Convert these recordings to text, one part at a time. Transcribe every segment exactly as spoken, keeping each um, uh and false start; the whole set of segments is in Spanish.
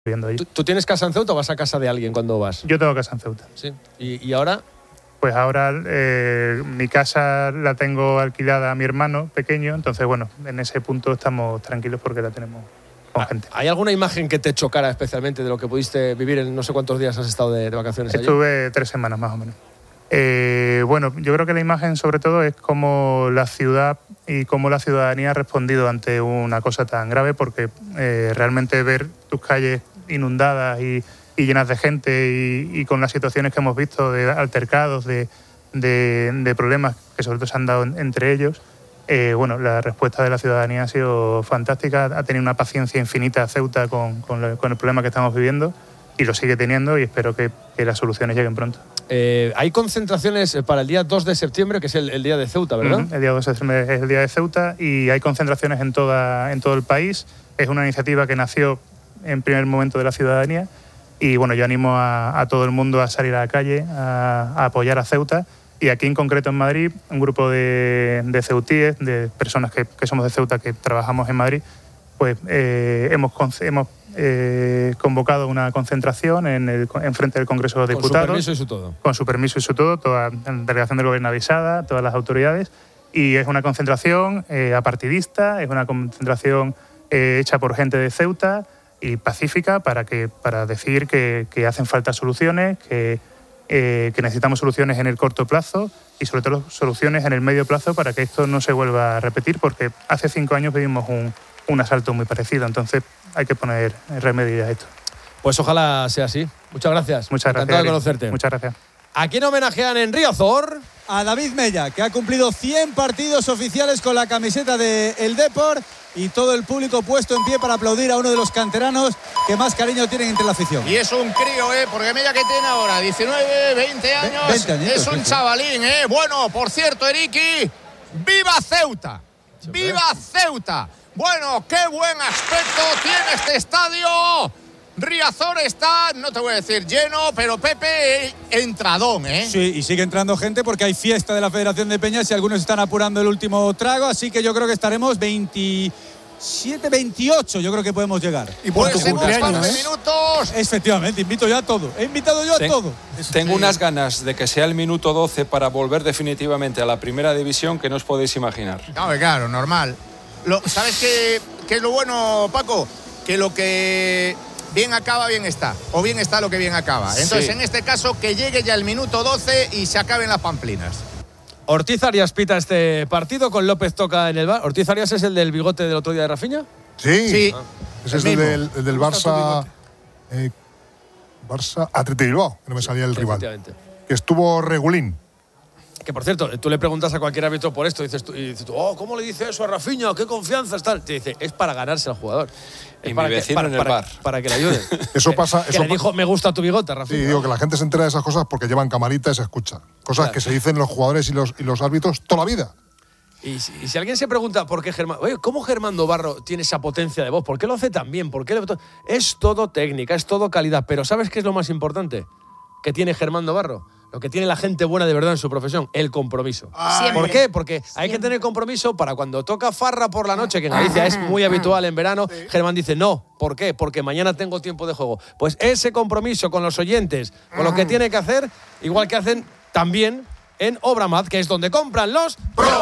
viviendo allí. ¿Tú, ¿Tú tienes casa en Ceuta o vas a casa de alguien cuando vas? Yo tengo casa en Ceuta. Sí. ¿Y, y ahora? Pues ahora eh, mi casa la tengo alquilada a mi hermano pequeño, entonces bueno, en ese punto estamos tranquilos porque la tenemos con gente. ¿Hay alguna imagen que te chocara especialmente de lo que pudiste vivir en no sé cuántos días has estado de, de vacaciones allí? Estuve tres semanas más o menos. Eh, bueno, yo creo que la imagen sobre todo es cómo la ciudad y cómo la ciudadanía ha respondido ante una cosa tan grave, porque eh, realmente ver tus calles inundadas y y llenas de gente y, y con las situaciones que hemos visto de altercados, de, de, de problemas que sobre todo se han dado en, entre ellos, eh, bueno, la respuesta de la ciudadanía ha sido fantástica, ha tenido una paciencia infinita Ceuta con, con, lo, con el problema que estamos viviendo y lo sigue teniendo y espero que, que las soluciones lleguen pronto. Eh, hay concentraciones para el día dos de septiembre, que es el, el día de Ceuta, ¿verdad? Uh-huh. El día dos de septiembre es el día de Ceuta y hay concentraciones en, toda, en todo el país. Es una iniciativa que nació en primer momento de la ciudadanía. Y bueno, yo animo a, a todo el mundo a salir a la calle, a, a apoyar a Ceuta. Y aquí en concreto en Madrid, un grupo de, de ceutíes, de personas que, que somos de Ceuta, que trabajamos en Madrid, pues eh, hemos, hemos eh, convocado una concentración en, el, en frente del Congreso de Diputados. Con su permiso y su todo. Con su permiso y su todo, toda la delegación del gobierno avisada, todas las autoridades. Y es una concentración eh, apartidista, es una concentración eh, hecha por gente de Ceuta, y pacífica para que para decir que, que hacen falta soluciones, que, eh, que necesitamos soluciones en el corto plazo y sobre todo soluciones en el medio plazo para que esto no se vuelva a repetir, porque hace cinco años vivimos un, un asalto muy parecido, entonces hay que poner remedio a esto. Pues ojalá sea así. Muchas gracias. Muchas gracias. Encantado de conocerte. Muchas gracias. ¿A quién homenajean en Riazor? A David Mella, que ha cumplido cien partidos oficiales con la camiseta de El Depor y todo el público puesto en pie para aplaudir a uno de los canteranos que más cariño tienen entre la afición. Y es un crío, ¿eh? Porque Mella que tiene ahora diecinueve, veinte años. veinte añitos, es un sí, sí. chavalín, ¿eh? Bueno, por cierto, Eriki, ¡viva Ceuta! ¡Viva Ceuta! Bueno, qué buen aspecto tiene este estadio. Riazor está, no te voy a decir lleno, pero Pepe, entradón, ¿eh? Sí, y sigue entrando gente porque hay fiesta de la Federación de Peñas y algunos están apurando el último trago, así que yo creo que estaremos veintisiete, veintiocho, yo creo que podemos llegar. Y por pues tu cumpleaños, ¿eh? Minutos. Efectivamente, invito yo a todo, he invitado yo a Ten, todo. Tengo sí. unas ganas de que sea el minuto doce para volver definitivamente a la primera división que no os podéis imaginar. Claro, claro, normal. Lo, ¿Sabes qué, qué es lo bueno, Paco? Que lo que bien acaba, bien está. O bien está lo que bien acaba. Entonces, sí. En este caso, que llegue ya el minuto doce y se acaben las pamplinas. Ortiz Arias pita este partido, con López toca en el bar. ¿Ortiz Arias es el del bigote del otro día de Rafinha? Sí. Sí. Ah. Ese es el del, el del Barça. Eh, Barça. Athletic Bilbao, que no me salía el rival. Que estuvo regulín. Que por cierto, tú le preguntas a cualquier árbitro por esto, dices tú, y dices tú, oh, ¿cómo le dice eso a Rafinha? ¿Qué confianza está? Te dice, es para ganarse al jugador. Es y para mi vecino que, para, en el para, bar. Para que le ayude. Eso pasa. Que eso le dijo, me gusta tu bigote, Rafinha. Sí, digo que la gente se entera de esas cosas porque llevan camarita y se escucha. Cosas claro. que se dicen los jugadores y los, y los árbitros toda la vida. Y si, y si alguien se pregunta por qué Germán, oye, ¿cómo Germán Navarro tiene esa potencia de voz? ¿Por qué lo hace tan bien? ¿Por qué le... Es todo técnica, es todo calidad. Pero ¿sabes qué es lo más importante que tiene Germán Navarro? Lo que tiene la gente buena de verdad en su profesión, el compromiso. Ay. ¿Por qué? Porque Siempre. hay que tener compromiso para cuando toca farra por la noche, que en Galicia es muy habitual en verano, sí. Germán dice, no, ¿por qué? Porque mañana tengo tiempo de juego. Pues ese compromiso con los oyentes, con lo que tiene que hacer, igual que hacen también en Obramat, que es donde compran los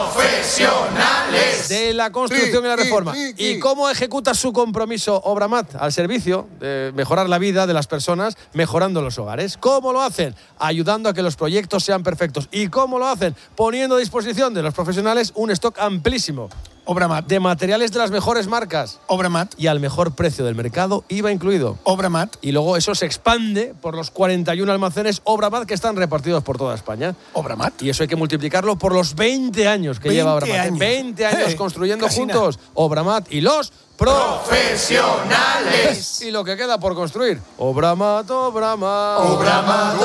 profesionales de la construcción sí, y la reforma. Sí, sí, sí. ¿Y cómo ejecuta su compromiso Obramat? Al servicio de mejorar la vida de las personas, mejorando los hogares. ¿Cómo lo hacen? Ayudando a que los proyectos sean perfectos. ¿Y cómo lo hacen? Poniendo a disposición de los profesionales un stock amplísimo. Obramat. De materiales de las mejores marcas. Obramat. Y al mejor precio del mercado, I V A incluido. Obramat. Y luego eso se expande por los cuarenta y uno almacenes Obramat que están repartidos por toda España. Obramat. Y eso hay que multiplicarlo por los veinte años que lleva Obramat. Años. veinte años hey, construyendo juntos nada. Obramat y los profesionales. Y lo que queda por construir. Obramat, Obramat. Obramat,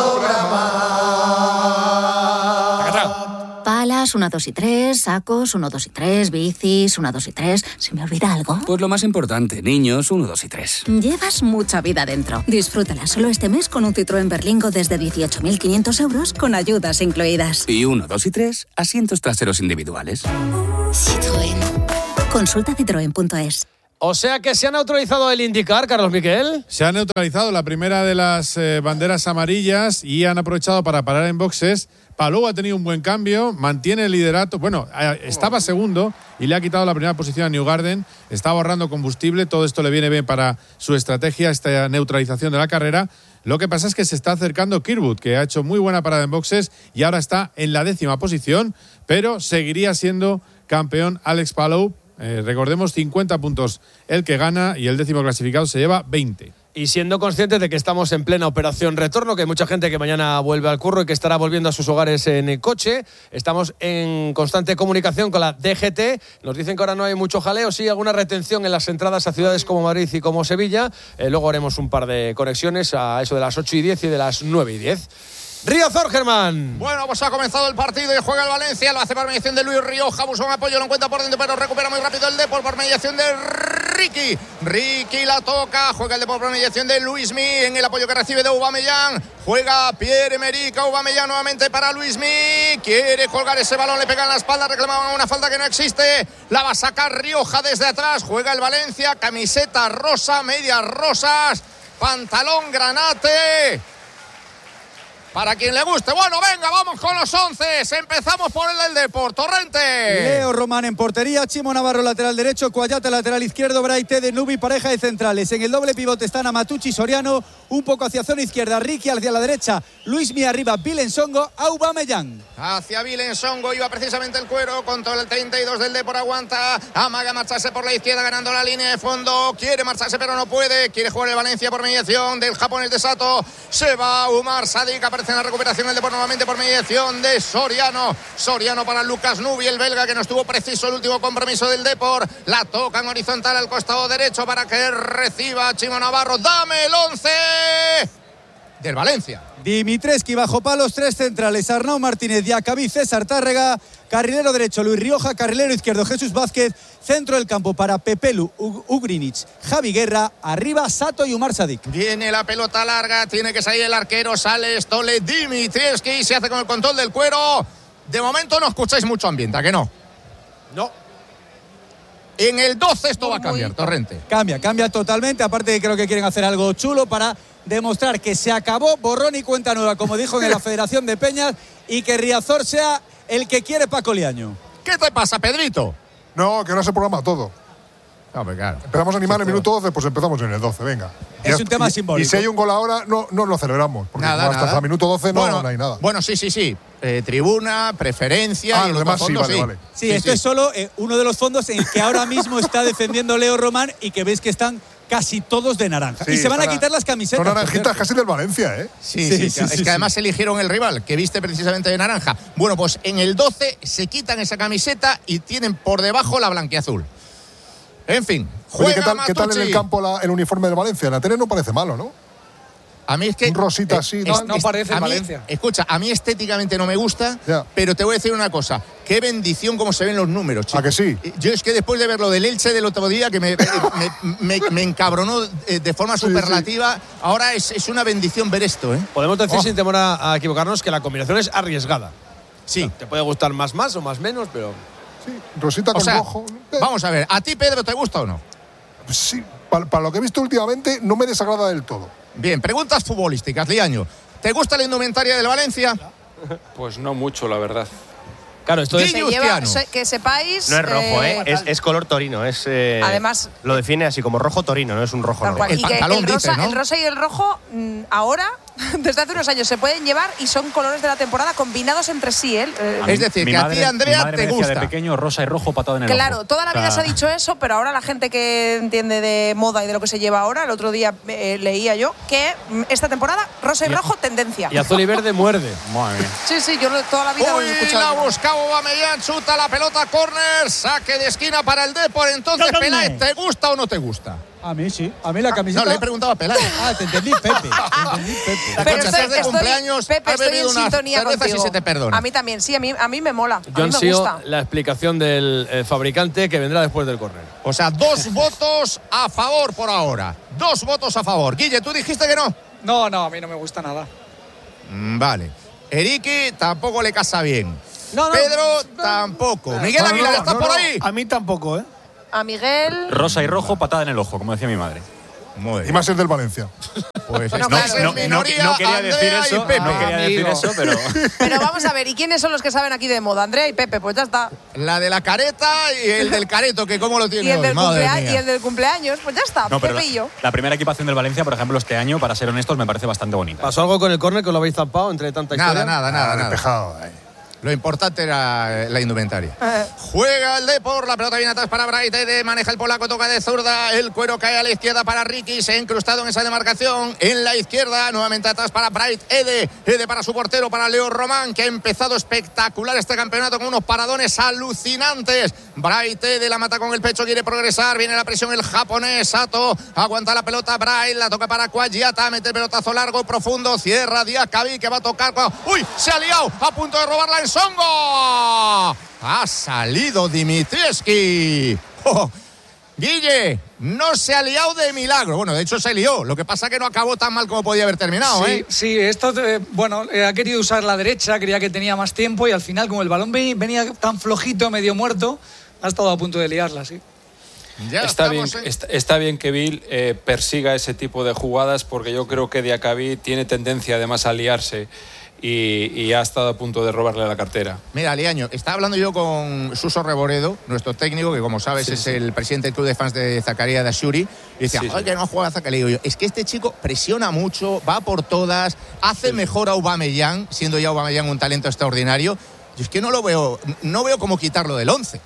Obramat. Palas, una, dos y tres, sacos, uno, dos y tres, bicis, una, dos y tres. ¿Se me olvida algo? Pues lo más importante, niños, uno, dos y tres. Llevas mucha vida dentro. Disfrútala solo este mes con un Citroën Berlingo desde dieciocho mil quinientos euros con ayudas incluidas. Y uno, dos y tres, asientos traseros individuales. Citroën. Consulta citroen punto es. O sea que se ha neutralizado el IndyCar, Carlos Miquel. Se ha neutralizado la primera de las eh, banderas amarillas y han aprovechado para parar en boxes. Palou ha tenido un buen cambio, mantiene el liderato. Bueno, eh, estaba segundo y le ha quitado la primera posición a Newgarden. Está ahorrando combustible. Todo esto le viene bien para su estrategia, esta neutralización de la carrera. Lo que pasa es que se está acercando Kirkwood, que ha hecho muy buena parada en boxes y ahora está en la décima posición, pero seguiría siendo campeón Alex Palou. Eh, recordemos, cincuenta puntos el que gana y el décimo clasificado se lleva veinte. Y siendo conscientes de que estamos en plena operación retorno, que hay mucha gente que mañana vuelve al curro y que estará volviendo a sus hogares en el coche, estamos en constante comunicación con la D G T. Nos dicen que ahora no hay mucho jaleo, sí alguna retención en las entradas a ciudades como Madrid y como Sevilla. Eh, luego haremos un par de conexiones a eso de las ocho y diez y de las nueve y diez. Riazor, Germán. Bueno, pues ha comenzado el partido y juega el Valencia. Lo hace por mediación de Luis Rioja. Busca un apoyo, lo encuentra por dentro, pero recupera muy rápido el Depor por mediación de Ricky. Ricky la toca. Juega el Depor por mediación de Luismi. En el apoyo que recibe de Aubameyang. Juega Pierre-Emerick Aubameyang nuevamente para Luismi. Quiere colgar ese balón, le pega en la espalda. Reclamaban una falta que no existe. La va a sacar Rioja desde atrás. Juega el Valencia. Camiseta rosa, medias rosas. Pantalón granate. Para quien le guste. Bueno, venga, vamos con los once. Empezamos por el del Depor. Torrente. Leo Román en portería. Chimo Navarro lateral derecho. Coayate lateral izquierdo. Braite de Nubi, pareja de centrales. En el doble pivote están Amatucci, Soriano. Un poco hacia zona izquierda. Ricky hacia la derecha. Luismi arriba. Vilensongo. Aubameyang. Hacia Vilensongo iba precisamente el Cuero. Contra el treinta y dos del Depor. Aguanta. Amaga marcharse por la izquierda ganando la línea de fondo. Quiere marcharse pero no puede. Quiere jugar el Valencia por mediación del japonés de Sato. Se va Umar Sadik. Aparece en la recuperación el Depor nuevamente por mediación de Soriano. Soriano para Lucas Nubi, el belga, que no estuvo preciso el último compromiso del Depor. La toca en horizontal al costado derecho para que reciba Chimo Navarro. Dame el once del Valencia. Dimitreski bajo palos, tres centrales. Arnau Martínez, Diacabí, César Tárrega. Carrilero derecho Luis Rioja, carrilero izquierdo Jesús Vázquez. Centro del campo para Pepelu, Ugrinic, Javi Guerra. Arriba Sato y Umar Sadik. Viene la pelota larga, tiene que salir el arquero. Sale Stole Dimitreski, se hace con el control del Cuero. De momento no escucháis mucho ambiente, ¿a que no? No. En el doce esto va a cambiar, Torrente. Cambia, cambia totalmente. Aparte creo que quieren hacer algo chulo para demostrar que se acabó borrón y cuenta nueva, como dijo en la Federación de Peñas, y que Riazor sea el que quiere Paco Liaño. ¿Qué te pasa, Pedrito? No, que ahora se programa todo. No, pues claro. Empezamos a animar en el minuto doce, pues empezamos en el doce, venga. Es y un tema y, simbólico. Y si hay un gol ahora, no, no lo celebramos. Porque nada, hasta nada. el minuto doce no, bueno, no hay nada. Bueno, sí, sí, sí. Eh, tribuna, preferencia. Ah, y lo demás sí, fondos, vale, sí. vale. Sí, sí, esto sí. Es solo eh, uno de los fondos en que ahora mismo está defendiendo Leo Román y que veis que están casi todos de naranja. Sí, y se van a quitar las camisetas. Son naranjitas casi del Valencia, ¿eh? Sí, sí, sí, sí, es sí, que sí. además eligieron el rival, que viste precisamente de naranja. Bueno, pues en el doce se quitan esa camiseta y tienen por debajo la blanquiazul. En fin, juega Oye, ¿qué tal, ¿qué tal en Matucci? el campo la, el uniforme del Valencia? La tele no parece malo, ¿no? A mí es que un rosita así, es, ¿no? es, No parece a mí, Valencia. Escucha, a mí estéticamente no me gusta, ya. Pero te voy a decir una cosa. Qué bendición cómo se ven los números, chico. ¿A que sí? Yo es que después de ver lo del Elche del otro día, que me, me, me, me encabronó de forma sí, superlativa, sí. ahora es, es una bendición ver esto, ¿eh? Podemos decir, Oh. sin temor a, a equivocarnos, que la combinación es arriesgada. Sí. Te puede gustar más más o más menos, pero… Sí, rosita O con sea, rojo. Eh, vamos a ver, ¿a ti, Pedro, te gusta o no? Sí, para, para lo que he visto últimamente no me desagrada del todo. Bien, preguntas futbolísticas, Liaño. ¿Te gusta la indumentaria del Valencia? Pues no mucho, la verdad. Claro, esto es… Guille Se lleva, Ustiano. se- que sepáis… No es rojo, eh, ¿eh? Es, es color torino. Es, eh, Además- lo define así como rojo torino, no es un rojo Tal normal. cual. El Y que pantalón el rosa, dice, ¿no? el rosa y el rojo mm, ahora, desde hace unos años, se pueden llevar y son colores de la temporada combinados entre sí. ¿eh? Eh, Es decir, que a ti, Andrea, te gusta. de pequeño rosa y rojo patado en el Claro, ojo. toda la vida O sea, se ha dicho eso, pero ahora la gente que entiende de moda y de lo que se lleva ahora, el otro día eh, leía yo que mm, esta temporada rosa y, Y- rojo tendencia. Y azul y verde muerde. Madre mía. Sí, sí, yo lo- toda la vida lo he Uy, escuchado. la buscaba Aubameyang, chuta la pelota, córner, saque de esquina para el Depor. Entonces, Peláez, ¿te gusta o no te gusta? A mí sí. A mí la camiseta… No, le he preguntado a Peláez. Ah, te entendí, Pepe. Te entendí, Pepe. Pero Escucha, estoy, estás de estoy- cumpleaños, Pepe, has estoy bebido en unas sintonía cervezas y contigo. se te perdona. A mí también, sí, a mí, a mí me mola. A Yo mí me ansío gusta. la explicación del eh, fabricante que vendrá después del córner. O sea, dos votos a favor por ahora. Dos votos a favor. Guille, ¿tú dijiste que no? No, no, a mí no me gusta nada. Mm, Vale. Eriki tampoco le casa bien. No, no. Pedro tampoco. Miguel No, no, Aguilar, no, ¿estás no, por no. ahí? A mí tampoco, ¿eh? a Miguel. Rosa y rojo, patada en el ojo, como decía mi madre. Y más el del Valencia. Pues Bueno, no, claro, no, es no, minoría, no quería decir Andrea eso, y Pepe. no quería decir Amigo. eso, pero Pero vamos a ver, ¿y quiénes son los que saben aquí de moda? Andrea y Pepe, pues ya está. La de la careta y el del careto, que cómo lo tiene Y el, hoy, del madre cumplea- mía. y el del cumpleaños, pues ya está, no, pero Pepe la, y yo. la primera equipación del Valencia, por ejemplo, este año, para ser honestos, me parece bastante bonita. ¿Pasó algo con el córner que lo habéis zampado entre tanta Nada, historia? nada, nada, Ah, nada. despejado, ahí. Lo importante era eh, la indumentaria. Eh. Juega el Depor, la pelota viene atrás para Braithwaite, maneja el polaco, toca de zurda, el cuero cae a la izquierda para Ricky, se ha incrustado en esa demarcación, en la izquierda, nuevamente atrás para Braithwaite, Ede para su portero, para Leo Román, que ha empezado espectacular este campeonato con unos paradones alucinantes. Braithwaite la mata con el pecho, quiere progresar, viene la presión el japonés, Sato, aguanta la pelota Braith, la toca para Cuagliata, mete el pelotazo largo, profundo, cierra Diakabi, que va a tocar, ¡uy! Se ha liado, a punto de robarla en Songo. Ha salido Dimitrievski. Oh, Guille, no se ha liado de milagro. Bueno, de hecho se lió. Lo que pasa es que no acabó tan mal como podía haber terminado, Sí, ¿eh? sí, esto, eh, bueno, eh, ha querido usar la derecha, creía que tenía más tiempo y al final, como el balón ve- venía tan flojito, medio muerto, ha estado a punto de liarla, sí. Ya está, bien, estamos, ¿eh? está, está bien que Bill eh, persiga ese tipo de jugadas, porque yo creo que Diakabi tiene tendencia además a liarse y, y ha estado a punto de robarle la cartera. Mira, Liaño, estaba hablando yo con Suso Reboredo, nuestro técnico, que como sabes Sí, es sí. el presidente del club de fans de Zacarías de Ashuri, y decía, Sí, joder, sí. que no juega Zacarías. Digo yo, es que este chico presiona mucho, va por todas, hace mejor a Aubameyang, siendo ya Aubameyang un talento extraordinario. Yo es que no lo veo, no veo cómo quitarlo del once.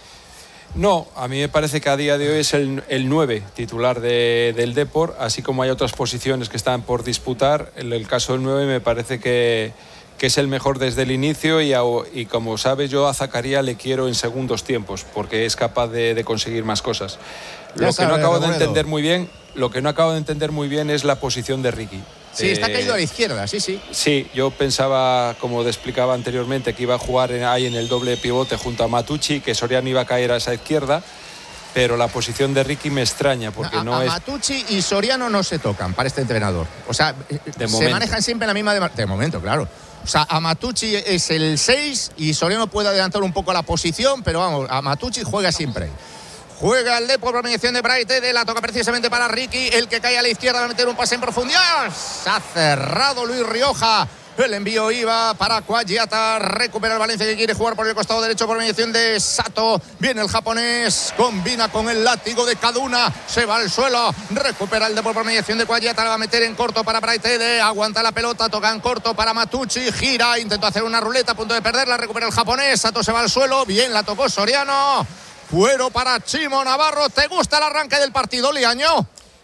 No, a mí me parece que a día de hoy es el, el nueve titular de, del Depor, así como hay otras posiciones que están por disputar. En el caso del nueve me parece que, que es el mejor desde el inicio y, a- y como sabes yo a Zakaria le quiero en segundos tiempos porque es capaz de, de conseguir más cosas. Ya Lo que sabe, no acabo de Robredo. entender muy bien, lo que no acabo de entender muy bien es la posición de Ricky. Sí, está Eh, caído a la izquierda, sí, sí. Sí, yo pensaba, como te explicaba anteriormente, que iba a jugar en- ahí en el doble pivote junto a Matucci, que Soriano iba a caer a esa izquierda, pero la posición de Ricky me extraña porque a, no a es... Matucci y Soriano no se tocan para este entrenador. O sea, se momento. manejan siempre en la misma... De, de momento, claro. O sea, a Matucci es el seis y Soriano puede adelantar un poco la posición, pero vamos, a Matucci juega siempre ahí. Juega el Depor por mediación de Braithwaite, la toca precisamente para Ricky, el que cae a la izquierda va a meter un pase en profundidad. Se ha cerrado Luis Rioja. El envío iba para Cuagliata, recupera el Valencia que quiere jugar por el costado derecho por mediación de Sato. Viene el japonés, combina con el látigo de Kaduna, se va al suelo, recupera el Depor por mediación de Cuagliata, la va a meter en corto para Braithwaite, aguanta la pelota, toca en corto para Matucci, gira, intentó hacer una ruleta, a punto de perderla, recupera el japonés, Sato se va al suelo, bien la tocó Soriano. Cuero para Chimo Navarro. ¿Te gusta el arranque del partido, Liaño?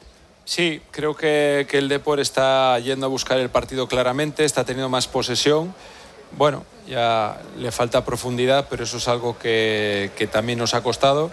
Sí, creo que, que el Depor está yendo a buscar el partido claramente, está teniendo más posesión. Bueno, ya le falta profundidad, pero eso es algo que, que también nos ha costado.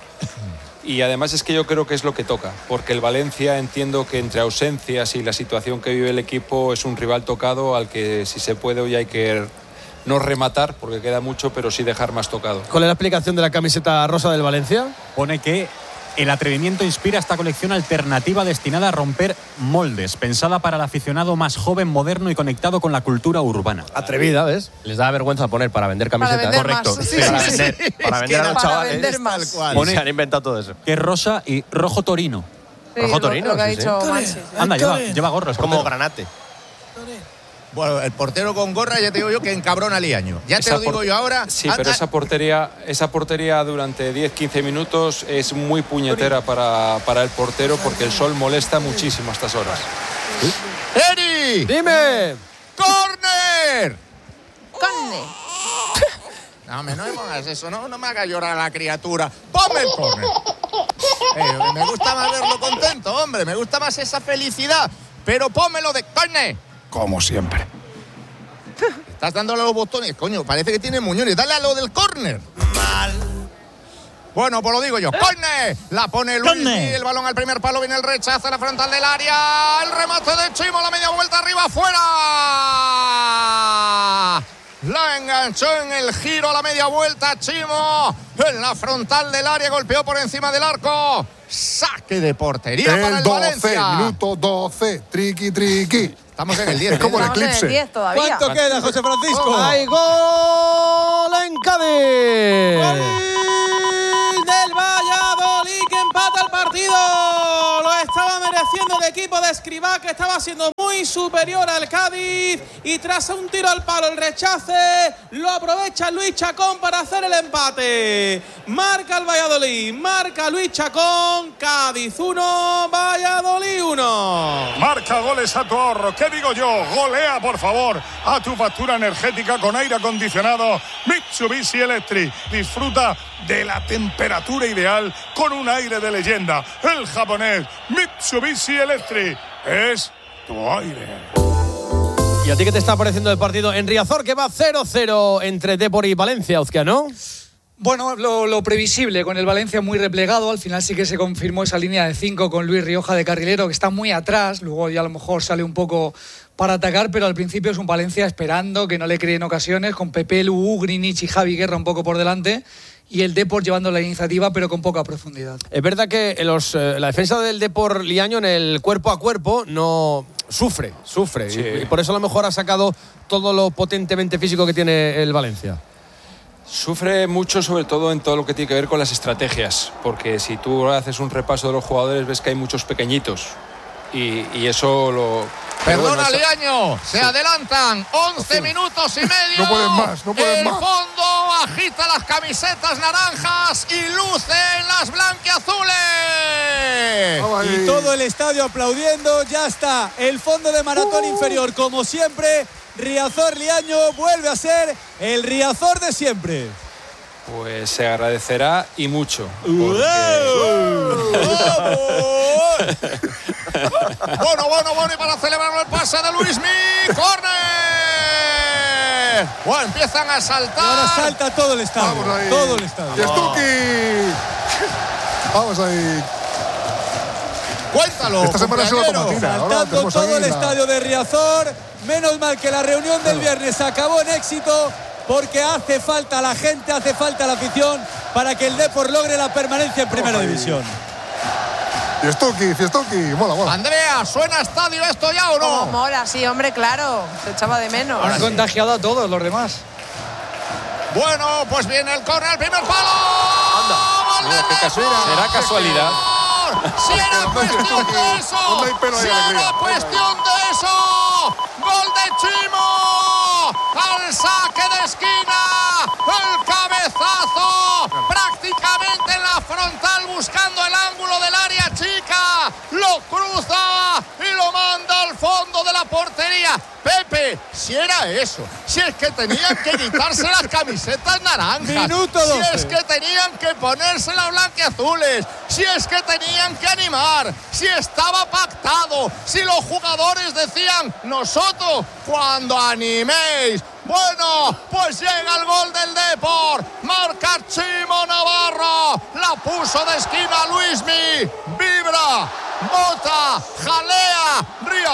Y además es que yo creo que es lo que toca, porque el Valencia entiendo que entre ausencias y la situación que vive el equipo es un rival tocado al que si se puede hoy hay que no rematar, porque queda mucho, pero sí dejar más tocado. ¿Cuál es la explicación de la camiseta rosa del Valencia? Pone que el atrevimiento inspira esta colección alternativa destinada a romper moldes, pensada para el aficionado más joven, moderno y conectado con la cultura urbana. Atrevida, ¿ves? Les da vergüenza poner para vender camisetas. vender Correcto. más, sí, para sí, vender, sí. para Es vender que a los para chavales. vender más. Tal cual. Pone- Se han inventado todo eso. Que es rosa y rojo torino. Sí, Rojo lo- Torino, Lo que ha sí, sí. dicho Mansi. Anda, lleva, lleva gorro. Es como portero. granate. Bueno, el portero con gorra, ya te digo yo que encabrona a Liaño. Ya te Esa lo digo por- yo ahora. Sí, Ah, pero ah, esa portería, esa portería durante diez quince minutos es muy puñetera para, para el portero porque el sol molesta muchísimo a estas horas. ¡Eri! ¡Dime! ¡Corner! Conne. No, hombre, no me hagas eso, no, no me hagas llorar a la criatura. ¡Ponme el córner! Eh, me gusta más verlo contento, hombre, me gusta más esa felicidad. Pero pónmelo de córner. Como siempre. Estás dándole los botones, coño, parece que tiene muñones. Dale a lo del córner. Bueno, pues lo digo yo. ¡Córner! La pone Luis Córner. y el balón al primer palo. Viene el rechazo a la frontal del área. El remate de Chimo, la media vuelta arriba, fuera. La enganchó en el giro a la media vuelta Chimo. En la frontal del área golpeó por encima del arco. Saque de portería para El el doce, Valencia. minuto doce. Triqui, triqui. Estamos en el diez. Es como el Estamos en el eclipse. diez todavía. ¿Cuánto queda, José Francisco? ¡Hay gol en Cádiz! ¡Gol del Valladolid! partido lo estaba mereciendo el equipo de Escribá, que estaba siendo muy superior al Cádiz, y tras un tiro al palo, el rechace, lo aprovecha Luis Chacón para hacer el empate. Marca el Valladolid, marca Luis Chacón. Cádiz uno, Valladolid uno. Marca goles a tu ahorro. ¿Qué digo yo? Golea, por favor, a tu factura energética con aire acondicionado Mitsubishi Electric. Disfruta de la temperatura ideal con un aire de leyenda. El japonés Mitsubishi Electric es tu aire. ¿Y a ti qué te está pareciendo el partido en Riazor, que va cero cero entre Depor y Valencia, Uzquiano? Bueno, lo, lo previsible, con el Valencia muy replegado. Al final sí que se confirmó esa línea de cinco con Luis Rioja de carrilero, que está muy atrás. Luego ya a lo mejor sale un poco para atacar, pero al principio es un Valencia esperando, que no le creen ocasiones, con Pepe, Lu, Grinic y Javi Guerra un poco por delante. Y el Depor llevando la iniciativa, pero con poca profundidad. Es verdad que los, eh, la defensa del Depor Liaño en el cuerpo a cuerpo no sufre, sufre. Sí. Y, y por eso a lo mejor ha sacado todo lo potentemente físico que tiene el Valencia. Sufre mucho, sobre todo en todo lo que tiene que ver con las estrategias, porque si tú haces un repaso de los jugadores ves que hay muchos pequeñitos y, y eso lo... Perdona, bueno, Liaño, se sí. adelantan once minutos y medio. No pueden más, no pueden El más. El fondo agita las camisetas naranjas y lucen las blanquiazules. Y todo el estadio aplaudiendo. Ya está el fondo de maratón uh. inferior, como siempre. Riazor Liaño vuelve a ser el Riazor de siempre. Pues se agradecerá y mucho. Porque... bueno, bueno, bueno, y para celebrarlo el pase de Luismi, ¡córner! Bueno, empiezan a saltar. Ahora salta todo el estadio. Vamos ahí. Todo el estadio. ¡Yestuki! Vamos ahí. Cuéntalo. Esta semana se lo tomatina. Saltando todo el estadio de Riazor. Menos mal que la reunión del viernes acabó en éxito, porque hace falta la gente, hace falta la afición para que el Depor logre la permanencia en Primera División. Fiestuki, Fiestuki, mola, mola. Andrea, ¿suena estadio esto ya o no? Oh, mola, sí, hombre, claro. Se echaba de menos. Han contagiado a todos los demás. Bueno, pues viene el córner, el primer palo. Anda, mira, qué casualidad. ¿Será casualidad? Si era cuestión de eso. Si era cuestión de eso. Gol de Chimo. Al saque de esquina. El cabezazo. Prácticamente en la frontal, buscando el ángulo del área chica. Lo cruza y lo manda al fondo de la portería. Pepe, si era eso, si es que tenían que quitarse las camisetas naranjas, Minuto doce. si es que tenían que ponerse las blanquiazules, si es que tenían que animar, si estaba pactado, si los jugadores decían, nosotros cuando animéis. Bueno, pues llega el gol del Depor, marca Chimo Navarro, la puso de esquina Luismi, vibra, bota, jalea,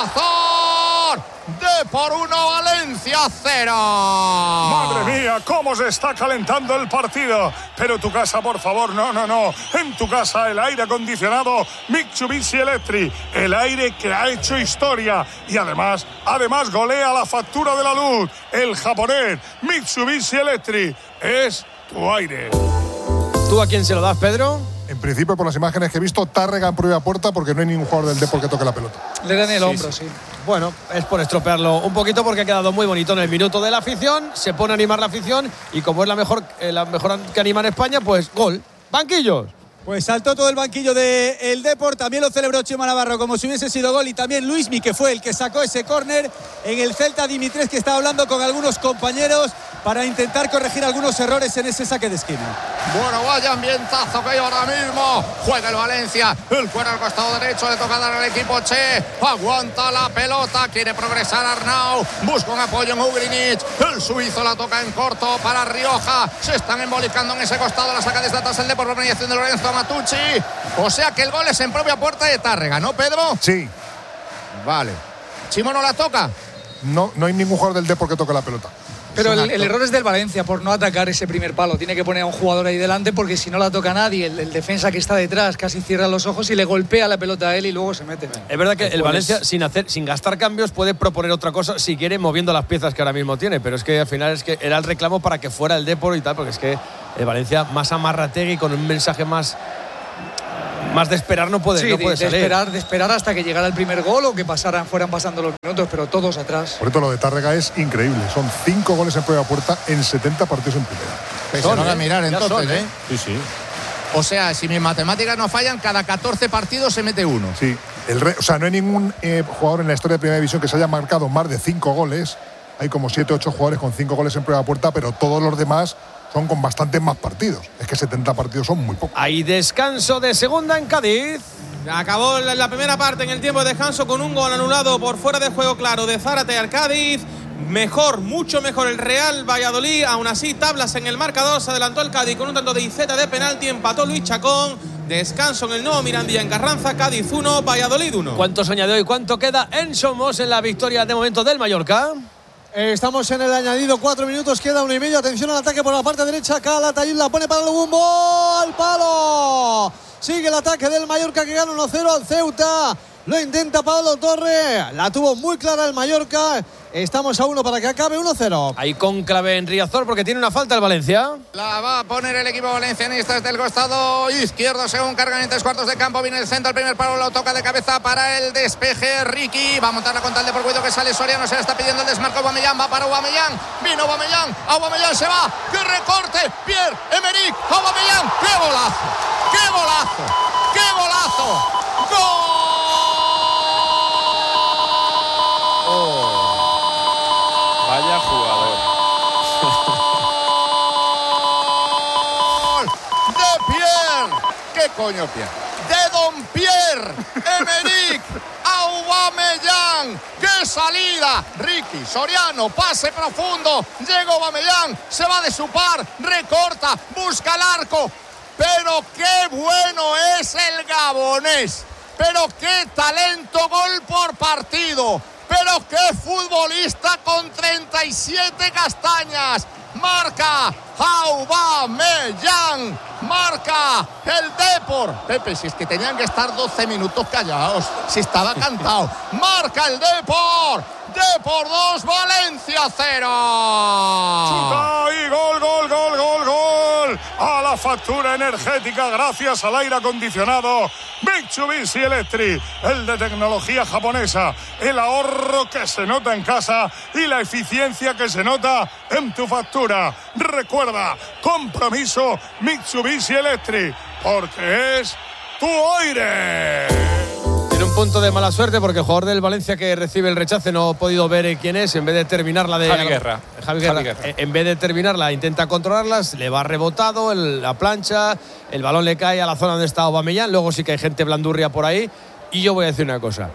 Riazor. Depor uno, Valencia cero. Madre mía, cómo se está calentando el partido. Pero tu casa, por favor, no, no, no. En tu casa el aire acondicionado Mitsubishi Electric, el aire que ha hecho historia y además, además golea la factura de la luz. El japonés Mitsubishi Electric es tu aire. ¿Tú a quién se lo das, Pedro? En principio, por las imágenes que he visto, Tárrega en propia puerta, porque no hay ningún jugador del Depor que toque la pelota. Le dan el Sí, hombro, sí. sí. Bueno, es por estropearlo un poquito, porque ha quedado muy bonito en el minuto de la afición. Se pone a animar la afición y como es la mejor, eh, la mejor que anima en España, pues gol. Banquillos. Pues saltó todo el banquillo del Depor, también lo celebró Chimo Navarro como si hubiese sido gol, y también Luismi, que fue el que sacó ese córner. En el Celta, Dimitres, que estaba hablando con algunos compañeros para intentar corregir algunos errores en ese saque de esquina. Bueno, vaya ambientazo que hay ahora mismo. Juega el Valencia, el cuero al costado derecho, le toca dar al equipo Che. Aguanta la pelota, quiere progresar Arnau, busca un apoyo en Ugrinic. El suizo la toca en corto para Rioja. Se están embolicando en ese costado, la saca desde atrás el Depor por mediación de Lorenzo Matucci. O sea que el gol es en propia puerta de Tárrega, ¿no, Pedro? Sí. Vale. ¿Chimo no la toca? No, no hay ningún jugador del Depor que toque la pelota. Pero el, el error es del Valencia por no atacar ese primer palo. Tiene que poner a un jugador ahí delante, porque si no la toca nadie, el, el defensa que está detrás casi cierra los ojos y le golpea la pelota a él y luego se mete. Es verdad que el Pues- Valencia, sin hacer, sin gastar cambios, puede proponer otra cosa si quiere, moviendo las piezas que ahora mismo tiene. Pero es que al final es que era el reclamo para que fuera el Depor y tal, porque es que el Valencia más amarrategui, con un mensaje más Más de esperar no puede, sí, no de, puede de salir. esperar, de esperar hasta que llegara el primer gol o que pasaran, fueran pasando los minutos, pero todos atrás. Por esto lo de Tárrega es increíble. Son cinco goles en prueba puerta en setenta partidos en primera. Pues se van a mirar entonces, son, ¿eh? ¿eh? Sí, sí. O sea, si mis matemáticas no fallan, cada catorce partidos se mete uno. Sí. El re, o sea, no hay ningún eh, jugador en la historia de Primera División que se haya marcado más de cinco goles. Hay como siete, ocho jugadores con cinco goles en prueba puerta, pero todos los demás son con bastantes más partidos. Es que setenta partidos son muy pocos. Hay descanso de segunda en Cádiz. Acabó la primera parte en el tiempo de descanso con un gol anulado por fuera de juego claro de Zárate al Cádiz. Mejor, mucho mejor el Real Valladolid. Aún así, tablas en el marcador. Se adelantó el Cádiz con un tanto de Iceta de penalti. Empató Luis Chacón. Descanso en el nuevo Mirandilla en Carranza. Cádiz uno, Valladolid uno. ¿Cuánto se añadió y cuánto queda en Somos en la victoria de momento del Mallorca? Eh, estamos en el añadido, cuatro minutos, queda uno y medio. Atención al ataque por la parte derecha. Calatayud la pone para el Bumbo. ¡Al palo! Sigue el ataque del Mallorca que gana uno cero al Ceuta. Lo intenta Pablo Torre. La tuvo muy clara el Mallorca. Estamos a uno para que acabe uno cero. Hay cónclave en Riazor porque tiene una falta el Valencia. La va a poner el equipo valencianista desde el costado izquierdo según cargan en tres cuartos de campo. Viene el centro, el primer palo lo toca de cabeza para el despeje. Ricky va a montarla con tal de por cuidado que sale Soriano. Se le está pidiendo el desmarco. Aubameyang va para Aubameyang. Vino Aubameyang. Aubameyang se va. ¡Qué recorte! Pierre-Emerick Aubameyang. ¡Qué golazo! ¡Qué golazo! ¡Qué golazo! ¡Gol! Vaya jugador. De Pierre. ¿Qué coño Pierre? De Don Pierre Emerick Aubameyang. ¡Qué salida! Ricky, Soriano, pase profundo. Llega Aubameyang, se va de su par, recorta, busca el arco. Pero qué bueno es el gabonés. Pero qué talento, gol por partido. Pero qué futbolista con treinta y siete castañas. Marca Aubameyang. Marca el Depor. Pepe, si es que tenían que estar doce minutos callados. Si estaba cantado. Marca el Depor. Depor dos, Valencia cero. Chuta y gol, gol, gol, gol, gol. A la factura energética gracias al aire acondicionado Mitsubishi Electric, el de tecnología japonesa. El ahorro que se nota en casa y la eficiencia que se nota en tu factura. Recuerda, compromiso Mitsubishi Electric, porque es tu aire. Tiene un punto de mala suerte porque el jugador del Valencia que recibe el rechace no ha podido ver quién es. En vez de terminarla de Javi Guerra. Javi Guerra. Javi Guerra. En vez de terminarla intenta controlarlas, le va rebotado el, la plancha, el balón le cae a la zona donde está Aubameyang. Luego sí que hay gente blandurria por ahí. Y yo voy a decir una cosa.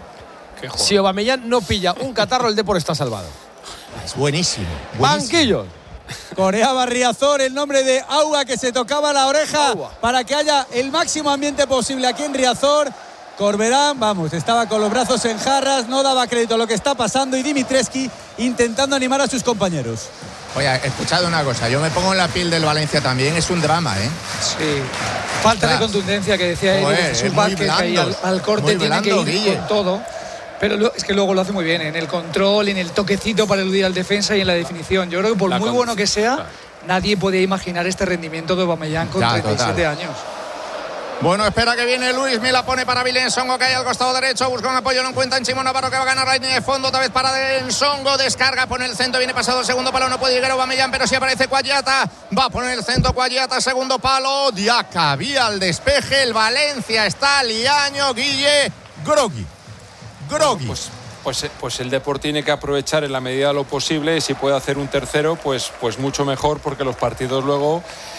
Si Aubameyang no pilla un catarro, el Depor está salvado. Es buenísimo. buenísimo. Banquillos. Coreaba Riazor el nombre de Aua, que se tocaba la oreja Aua. Para que haya el máximo ambiente posible aquí en Riazor. Corberán, vamos, estaba con los brazos en jarras, no daba crédito a lo que está pasando y Dimitrescu intentando animar a sus compañeros. Oye, escuchad una cosa, yo me pongo en la piel del Valencia también, es un drama, ¿eh? Sí. Falta de contundencia que decía él, Joder, Jesús Vázquez, que ahí al, al corte tiene blando, que ir Guille. con todo. Pero lo, es que luego lo hace muy bien, en el control, en el toquecito para eludir al defensa y en la definición. Yo creo que por La muy con... bueno que sea, claro. nadie podía imaginar este rendimiento de Aubameyang con Ya, treinta y siete total. años. Bueno, espera que viene Luis, me la pone para Vilensongo, que hay al costado derecho, busca un apoyo, no encuentra en Chimo Navarro, que va a ganar la línea de fondo, otra vez para Vilensongo, descarga, pone el centro, viene pasado el segundo palo, no puede llegar Aubameyang, pero sí aparece Cuagliata, va a poner el centro Cuagliata, segundo palo, Diacabí al despeje, el Valencia está liaño, Guille, groggy, groggy. Pues, pues, pues el Depor tiene que aprovechar en la medida de lo posible, y si puede hacer un tercero, pues, pues mucho mejor, porque los partidos luego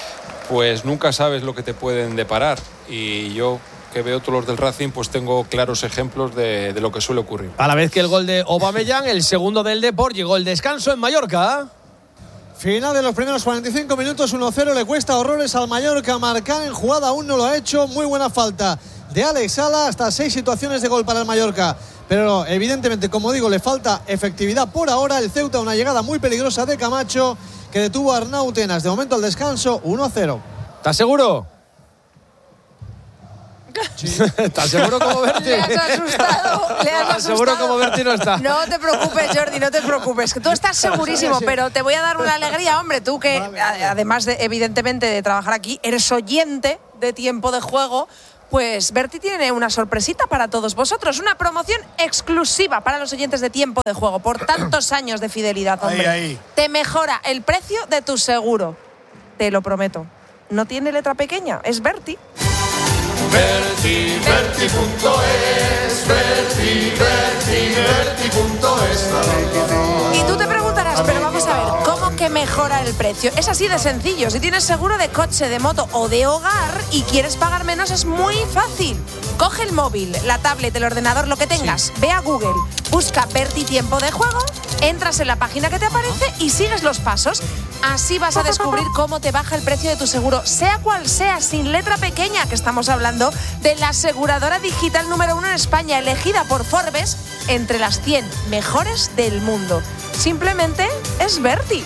pues nunca sabes lo que te pueden deparar, y yo que veo todos los del Racing pues tengo claros ejemplos de, de lo que suele ocurrir. A la vez que el gol de Aubameyang, el segundo del Depor, llegó el descanso en Mallorca. Final de los primeros cuarenta y cinco minutos, uno cero, le cuesta horrores al Mallorca marcar en jugada, aún no lo ha hecho, muy buena falta de Alex Sala, hasta seis situaciones de gol para el Mallorca, pero evidentemente, como digo, le falta efectividad por ahora. El Ceuta, una llegada muy peligrosa de Camacho que detuvo a Arnau Tenas. De momento al descanso, uno cero. ¿Estás seguro? Sí. ¿Estás seguro como Berti? Le has asustado, le has asustado. Seguro como Berti no está. No te preocupes, Jordi, no te preocupes. Que tú estás segurísimo, pero te voy a dar una alegría, hombre. Tú que, vale, vale. además de, evidentemente, de trabajar aquí, eres oyente de Tiempo de Juego. Pues Berti tiene una sorpresita para todos vosotros, una promoción exclusiva para los oyentes de Tiempo de Juego por tantos años de fidelidad, hombre. Ahí, ahí. Te mejora el precio de tu seguro, te lo prometo. No tiene letra pequeña, es Berti. Berti, Berti punto es, Berti, Berti, Berti punto es. Y tú te preguntarás, pero vamos a ver, ¿cómo que mejora el precio? Es así de sencillo. Si tienes seguro de coche, de moto o de hogar y quieres pagar menos, es muy fácil. Coge el móvil, la tablet, el ordenador, lo que tengas, sí. Ve a Google, busca Berti Tiempo de Juego, entras en la página que te aparece y sigues los pasos. Así vas a descubrir cómo te baja el precio de tu seguro, sea cual sea, sin letra pequeña, que estamos hablando de la aseguradora digital número uno en España, elegida por Forbes entre las cien mejores del mundo. Simplemente es Berti.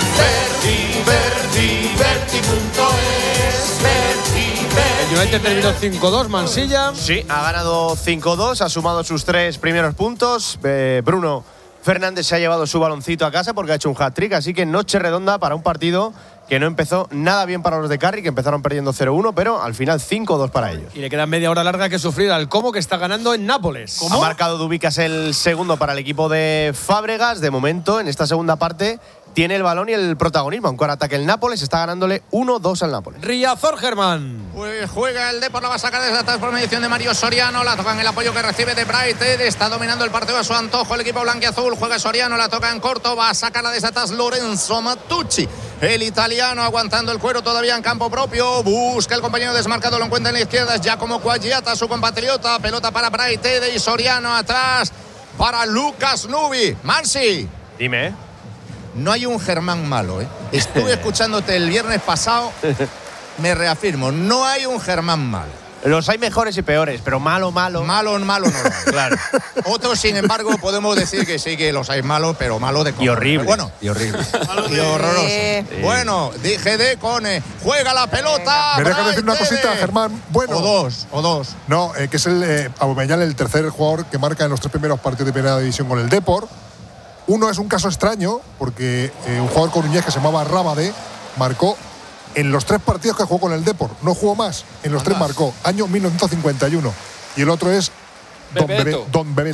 Berti, Berti, Berti punto es, Berti, Berti. El United terminó cinco dos, Mansilla. Sí, ha ganado cinco dos, ha sumado sus tres primeros puntos. Eh, Bruno Fernández se ha llevado su baloncito a casa porque ha hecho un hat-trick, así que noche redonda para un partido que no empezó nada bien para los de Carri, que empezaron perdiendo cero uno, pero al final cinco dos para ellos. Y le queda media hora larga que sufrir al Como, que está ganando en Nápoles. ¿Cómo? Ha marcado Dubicas el segundo para el equipo de Fábregas. De momento, en esta segunda parte, tiene el balón y el protagonismo. Aunque ahora ataque el Nápoles, está ganándole uno dos al Nápoles. Riazor, Germán. Pues juega el Depor, la va a sacar desde atrás por mediación de Mario Soriano. La toca en el apoyo que recibe de Bright. Está dominando el partido a su antojo el equipo blanquiazul. Juega Soriano, la toca en corto. Va a sacarla desde atrás Lorenzo Matucci. El italiano aguantando el cuero todavía en campo propio. Busca el compañero desmarcado, lo encuentra en la izquierda. Es Giacomo Quagliata, su compatriota. Pelota para Bright y Soriano atrás para Lucas Nubi. Mansi. Dime, ¿eh? No hay un Germán malo, ¿eh? Estuve escuchándote el viernes pasado, me reafirmo, no hay un Germán malo. Los hay mejores y peores, pero malo, malo. Malo, malo no lo hay. Claro. Otros, sin embargo, podemos decir que sí que los hay malos, pero malos de cojones. Y horrible. Bueno, y horrible. Y horroroso. Sí. Bueno, dije de Cone, juega la pelota. Me dejas decir una cosita, Germán. Bueno. O dos, o dos. No, eh, que es el eh, Aubameyang, el tercer jugador que marca en los tres primeros partidos de primera división con el Depor. Uno es un caso extraño, porque eh, un jugador coruñés que se llamaba Rábade marcó en los tres partidos que jugó con el Depor. No jugó más, en los Andás. tres marcó, año mil novecientos cincuenta y uno. Y el otro es Don Bebeto. Bebe, Don Bebeto.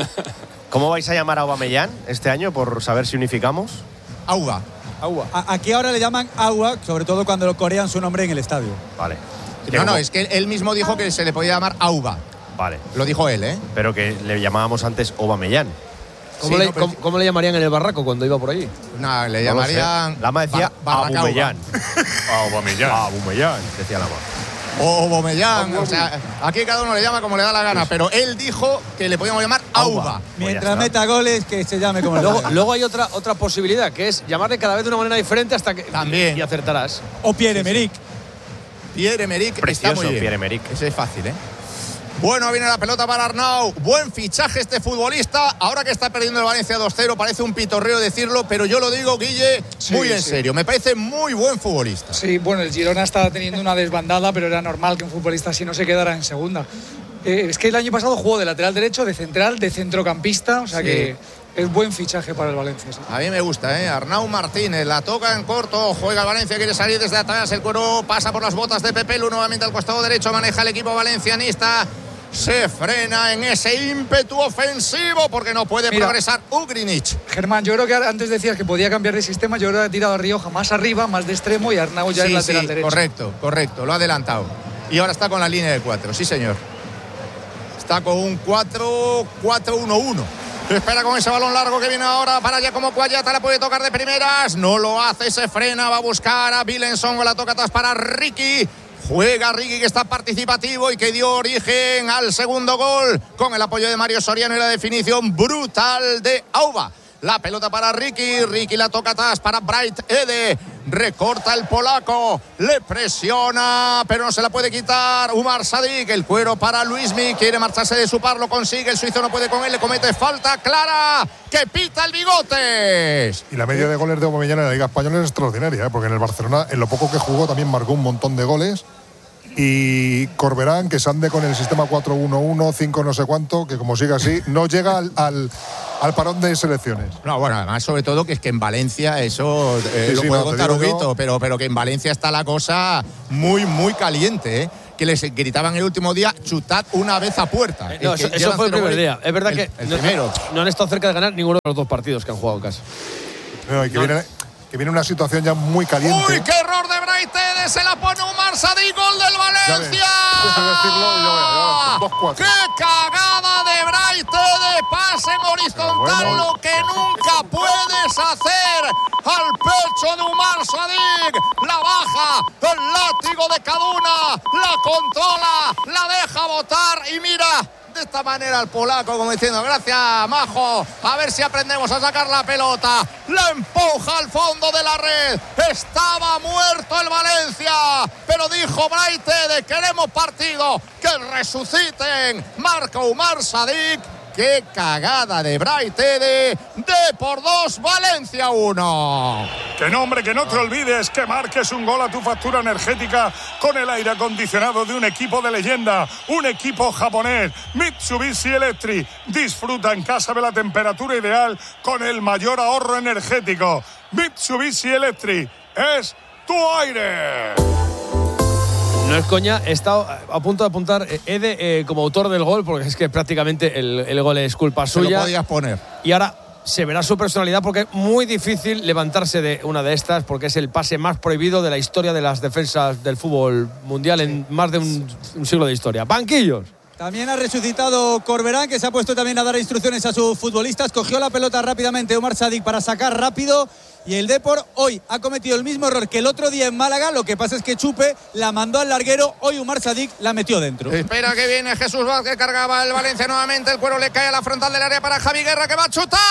¿Cómo vais a llamar a Aubameyang este año, por saber si unificamos? Auba. Agua. Aquí ahora le llaman agua, sobre todo cuando lo corean su nombre en el estadio. Vale. No, no, es que él mismo dijo que se le podía llamar Auba. Vale. Lo dijo él, ¿eh? Pero que le llamábamos antes Aubameyang. ¿Cómo, sí, le, no, pero... ¿cómo, ¿Cómo le llamarían en el barraco cuando iba por allí? No, le no llamarían. Lama decía Aubameyang. Aubameyang. Aubameyang, decía Lama. O Aubameyang. O sea, aquí cada uno le llama como le da la gana, pero él dijo que le podíamos llamar Auba. Mientras meta goles, que se llame como luego, luego hay otra, otra posibilidad, que es llamarle cada vez de una manera diferente hasta que. También. Y acertarás. O Pierre-Emerick. Pierre-Emerick. Precioso, está muy bien. Pierre-Emerick. Ese es fácil, ¿eh? Bueno, viene la pelota para Arnau. Buen fichaje este futbolista. Ahora que está perdiendo el Valencia dos cero, parece un pitorreo decirlo, pero yo lo digo, Guille, sí, muy en sí. serio. Me parece muy buen futbolista. Sí, bueno, el Girona está teniendo una desbandada, pero era normal que un futbolista así no se quedara en segunda. Eh, es que el año pasado jugó de lateral derecho, de central, de centrocampista, o sea sí. que es buen fichaje para el Valencia. Sí. A mí me gusta, ¿eh? Arnau Martínez, la toca en corto, juega el Valencia, quiere salir desde atrás, el cuero pasa por las botas de Pepelu, nuevamente al costado derecho, maneja el equipo valencianista. Se frena en ese ímpetu ofensivo porque no puede Mira, progresar Ugrinic. Germán, yo creo que antes decías que podía cambiar de sistema. Yo creo que ha tirado a Rioja más arriba, más de extremo, y Arnau ya sí, es lateral sí, derecho. Correcto, correcto, lo ha adelantado. Y ahora está con la línea de cuatro, sí señor. Está con un cuatro cuatro uno uno. Espera con ese balón largo que viene ahora para allá como Quagliata, la puede tocar de primeras. No lo hace, se frena, va a buscar a Bilenson, la toca atrás para Ricky. Juega Ricky, que está participativo y que dio origen al segundo gol con el apoyo de Mario Soriano y la definición brutal de Auba. La pelota para Ricky, Ricky la toca atrás para Bright Ede, recorta el polaco, le presiona, pero no se la puede quitar Umar Sadik, el cuero para Luismi, quiere marcharse de su par, lo consigue, el suizo no puede con él, le comete falta clara, que pita el Bigotes. Y la media de goles de Aubameyang en la Liga Española es extraordinaria, ¿eh? Porque en el Barcelona, en lo poco que jugó, también marcó un montón de goles. Y Corberán, que se ande con el sistema cuatro uno uno, cinco no sé cuánto, que como siga así, no llega al, al, al parón de selecciones. No, bueno, además sobre todo que es que en Valencia eso eh, sí, lo sí, puedo no, contar un poquito, pero, pero que en Valencia está la cosa muy, muy caliente, ¿eh? que les gritaban el último día, chutad una vez a puerta. Eh, no, el eso, eso fue el primer día. Es verdad el, que el no, primero. no han estado cerca de ganar ninguno de los dos partidos que han jugado en casa. No, y que, no. viene, que viene una situación ya muy caliente. ¡Uy, qué error de Braithwaite! Se la pone Umar Sadik, gol del Valencia. ¡Qué cagada de Braithwaite! Pase en horizontal, bueno. Lo que nunca puedes hacer al pecho de Umar Sadik. La baja, el látigo de Kaduna, la controla, la deja botar y mira. De esta manera el polaco, como diciendo, gracias, majo, a ver si aprendemos a sacar la pelota. La empuja al fondo de la red. Estaba muerto el Valencia, pero dijo Braithwaite, queremos partido, que resuciten. Marca Umar Sadik. ¡Qué cagada de Braithwaite! De por dos, Valencia uno. Que no, hombre, que no te olvides que marques un gol a tu factura energética con el aire acondicionado de un equipo de leyenda, un equipo japonés, Mitsubishi Electric. Disfruta en casa de la temperatura ideal con el mayor ahorro energético. Mitsubishi Electric es tu aire. No es coña, he estado a punto de apuntar Ede eh, como autor del gol, porque es que prácticamente el, el gol es culpa suya. Se lo podías poner. Y ahora se verá su personalidad, porque es muy difícil levantarse de una de estas, porque es el pase más prohibido de la historia de las defensas del fútbol mundial en más de un, un siglo de historia. ¡Banquillos! También ha resucitado Corberán, que se ha puesto también a dar instrucciones a sus futbolistas. Cogió la pelota rápidamente Umar Sadik para sacar rápido. Y el Depor hoy ha cometido el mismo error que el otro día en Málaga. Lo que pasa es que Chupe la mandó al larguero. Hoy Umar Sadik la metió dentro. Espera que viene Jesús Vázquez, cargaba el Valencia nuevamente. El cuero le cae a la frontal del área para Javi Guerra, que va a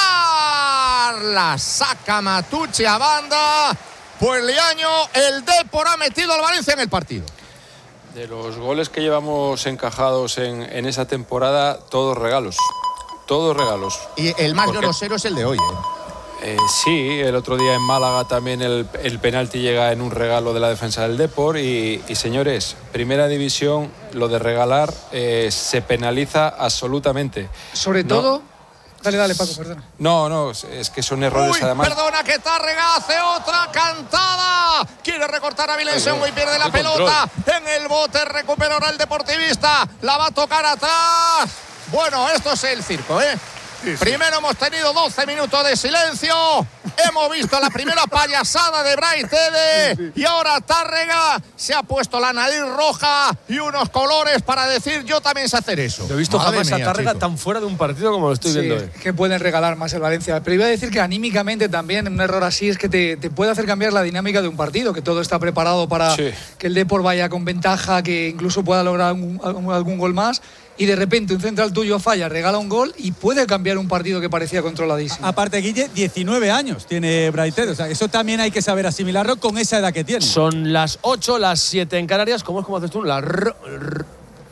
chutar. La saca Matucci a banda. Pues Liaño, el Depor ha metido al Valencia en el partido. De los goles que llevamos encajados en, en esa temporada, todos regalos. Todos regalos. Y el más grosero es el de hoy, ¿eh? Eh, sí, el otro día en Málaga también el, el penalti llega en un regalo de la defensa del Depor y, y señores, primera división, lo de regalar eh, se penaliza absolutamente. Sobre no, todo, dale, dale Paco, perdona. No, no, es que son errores. Uy, además. Perdona que Tárrega hace otra cantada. Quiere recortar a Vilensengo y pierde la pelota. Control. En el bote recupera ahora el deportivista. La va a tocar atrás. Bueno, esto es el circo, ¿eh? Sí, sí. Primero hemos tenido doce minutos de silencio. Hemos visto la primera payasada de Braithwaite sí, sí. Y ahora Tárrega se ha puesto la nariz roja y unos colores para decir yo también sé hacer eso. Yo he visto Madre jamás mía, a Tárrega chico. tan fuera de un partido como lo estoy sí, viendo hoy. Es que pueden regalar más el Valencia. Pero iba a decir que anímicamente también un error así es que te, te puede hacer cambiar la dinámica de un partido, que todo está preparado para sí. que el Depor vaya con ventaja, que incluso pueda lograr algún, algún, algún gol más. Y de repente un central tuyo falla, regala un gol y puede cambiar un partido que parecía controladísimo. Aparte, Guille, diecinueve años tiene Braithwaite. O sea, eso también hay que saber asimilarlo con esa edad que tiene. Son las ocho, las siete en Canarias. ¿Cómo es como haces tú? La r- r-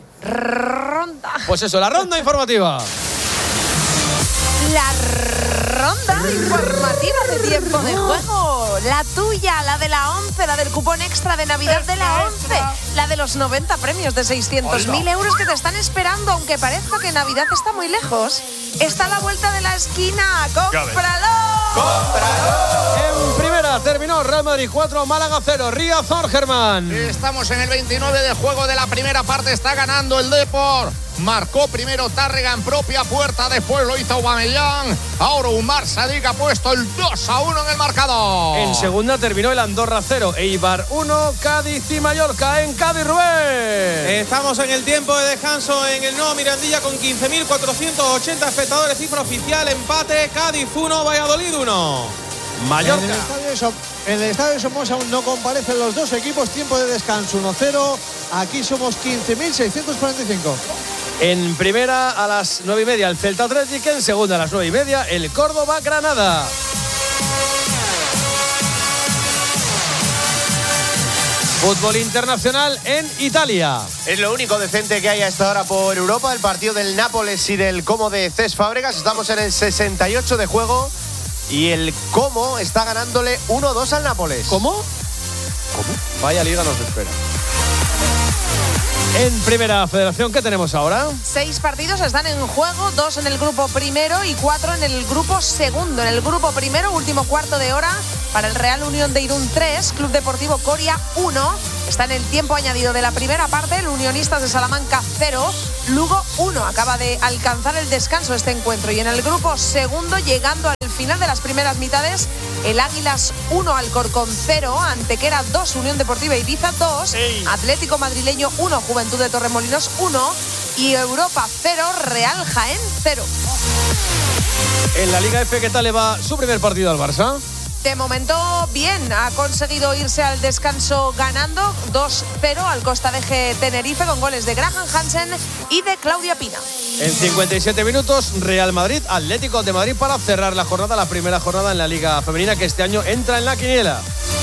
ronda. Pues eso, la ronda informativa. La ronda informativa de tiempo de juego. La tuya, la de la once, la del cupón extra de Navidad de la once, la de los noventa premios de seiscientos mil euros que te están esperando, aunque parezca que Navidad está muy lejos. Está a la vuelta de la esquina. ¡Cómpralo! ¡Cómpralo! En primera terminó Real Madrid cuatro, Málaga cero. Riazor, Germán. Estamos en el veintinueve de juego de la primera parte. Está ganando el Depor. Marcó primero Tárrega en propia puerta, después lo hizo Aubameyang. Ahora Umar Sadik ha puesto el dos a uno en el marcador. En segunda terminó el Andorra cero, Eibar uno, Cádiz y Mallorca en Cádiz, Rubén. Estamos en el tiempo de descanso en el nuevo Mirandilla con quince mil cuatrocientos ochenta espectadores, cifra oficial, empate, Cádiz uno, Valladolid uno. Mallorca. En el estadio, en el estadio Somos aún no comparecen los dos equipos, tiempo de descanso uno cero. Aquí somos quince mil seiscientos cuarenta y cinco. En primera a las nueve y media el Celta Atlético, en segunda a las nueve y media el Córdoba Granada. Fútbol internacional en Italia. Es lo único decente que hay a esta hora por Europa, el partido del Nápoles y del Como de Cés Fábregas. Estamos en el sesenta y ocho de juego y el Como está ganándole uno dos al Nápoles. ¿Cómo? ¿Cómo? Vaya liga nos espera. En primera federación, ¿qué tenemos ahora? Seis partidos están en juego, dos en el grupo primero y cuatro en el grupo segundo. En el grupo primero, último cuarto de hora, para el Real Unión de Irún tres, Club Deportivo Coria uno. Está en el tiempo añadido de la primera parte, el Unionistas de Salamanca cero, Lugo uno. Acaba de alcanzar el descanso este encuentro. Y en el grupo segundo, llegando al final de las primeras mitades, el Águilas uno, Alcorcón cero, Antequera dos, Unión Deportiva Ibiza dos, Ey. Atlético Madrileño uno, Juventud de Torremolinos uno y Europa cero, Real Jaén cero. En la Liga F, ¿qué tal le va su primer partido al Barça? De momento, bien. Ha conseguido irse al descanso ganando dos cero al Costa de G Tenerife con goles de Graham Hansen y de Claudia Pina. En cincuenta y siete minutos, Real Madrid, Atlético de Madrid para cerrar la jornada, la primera jornada en la Liga Femenina que este año entra en la quiniela.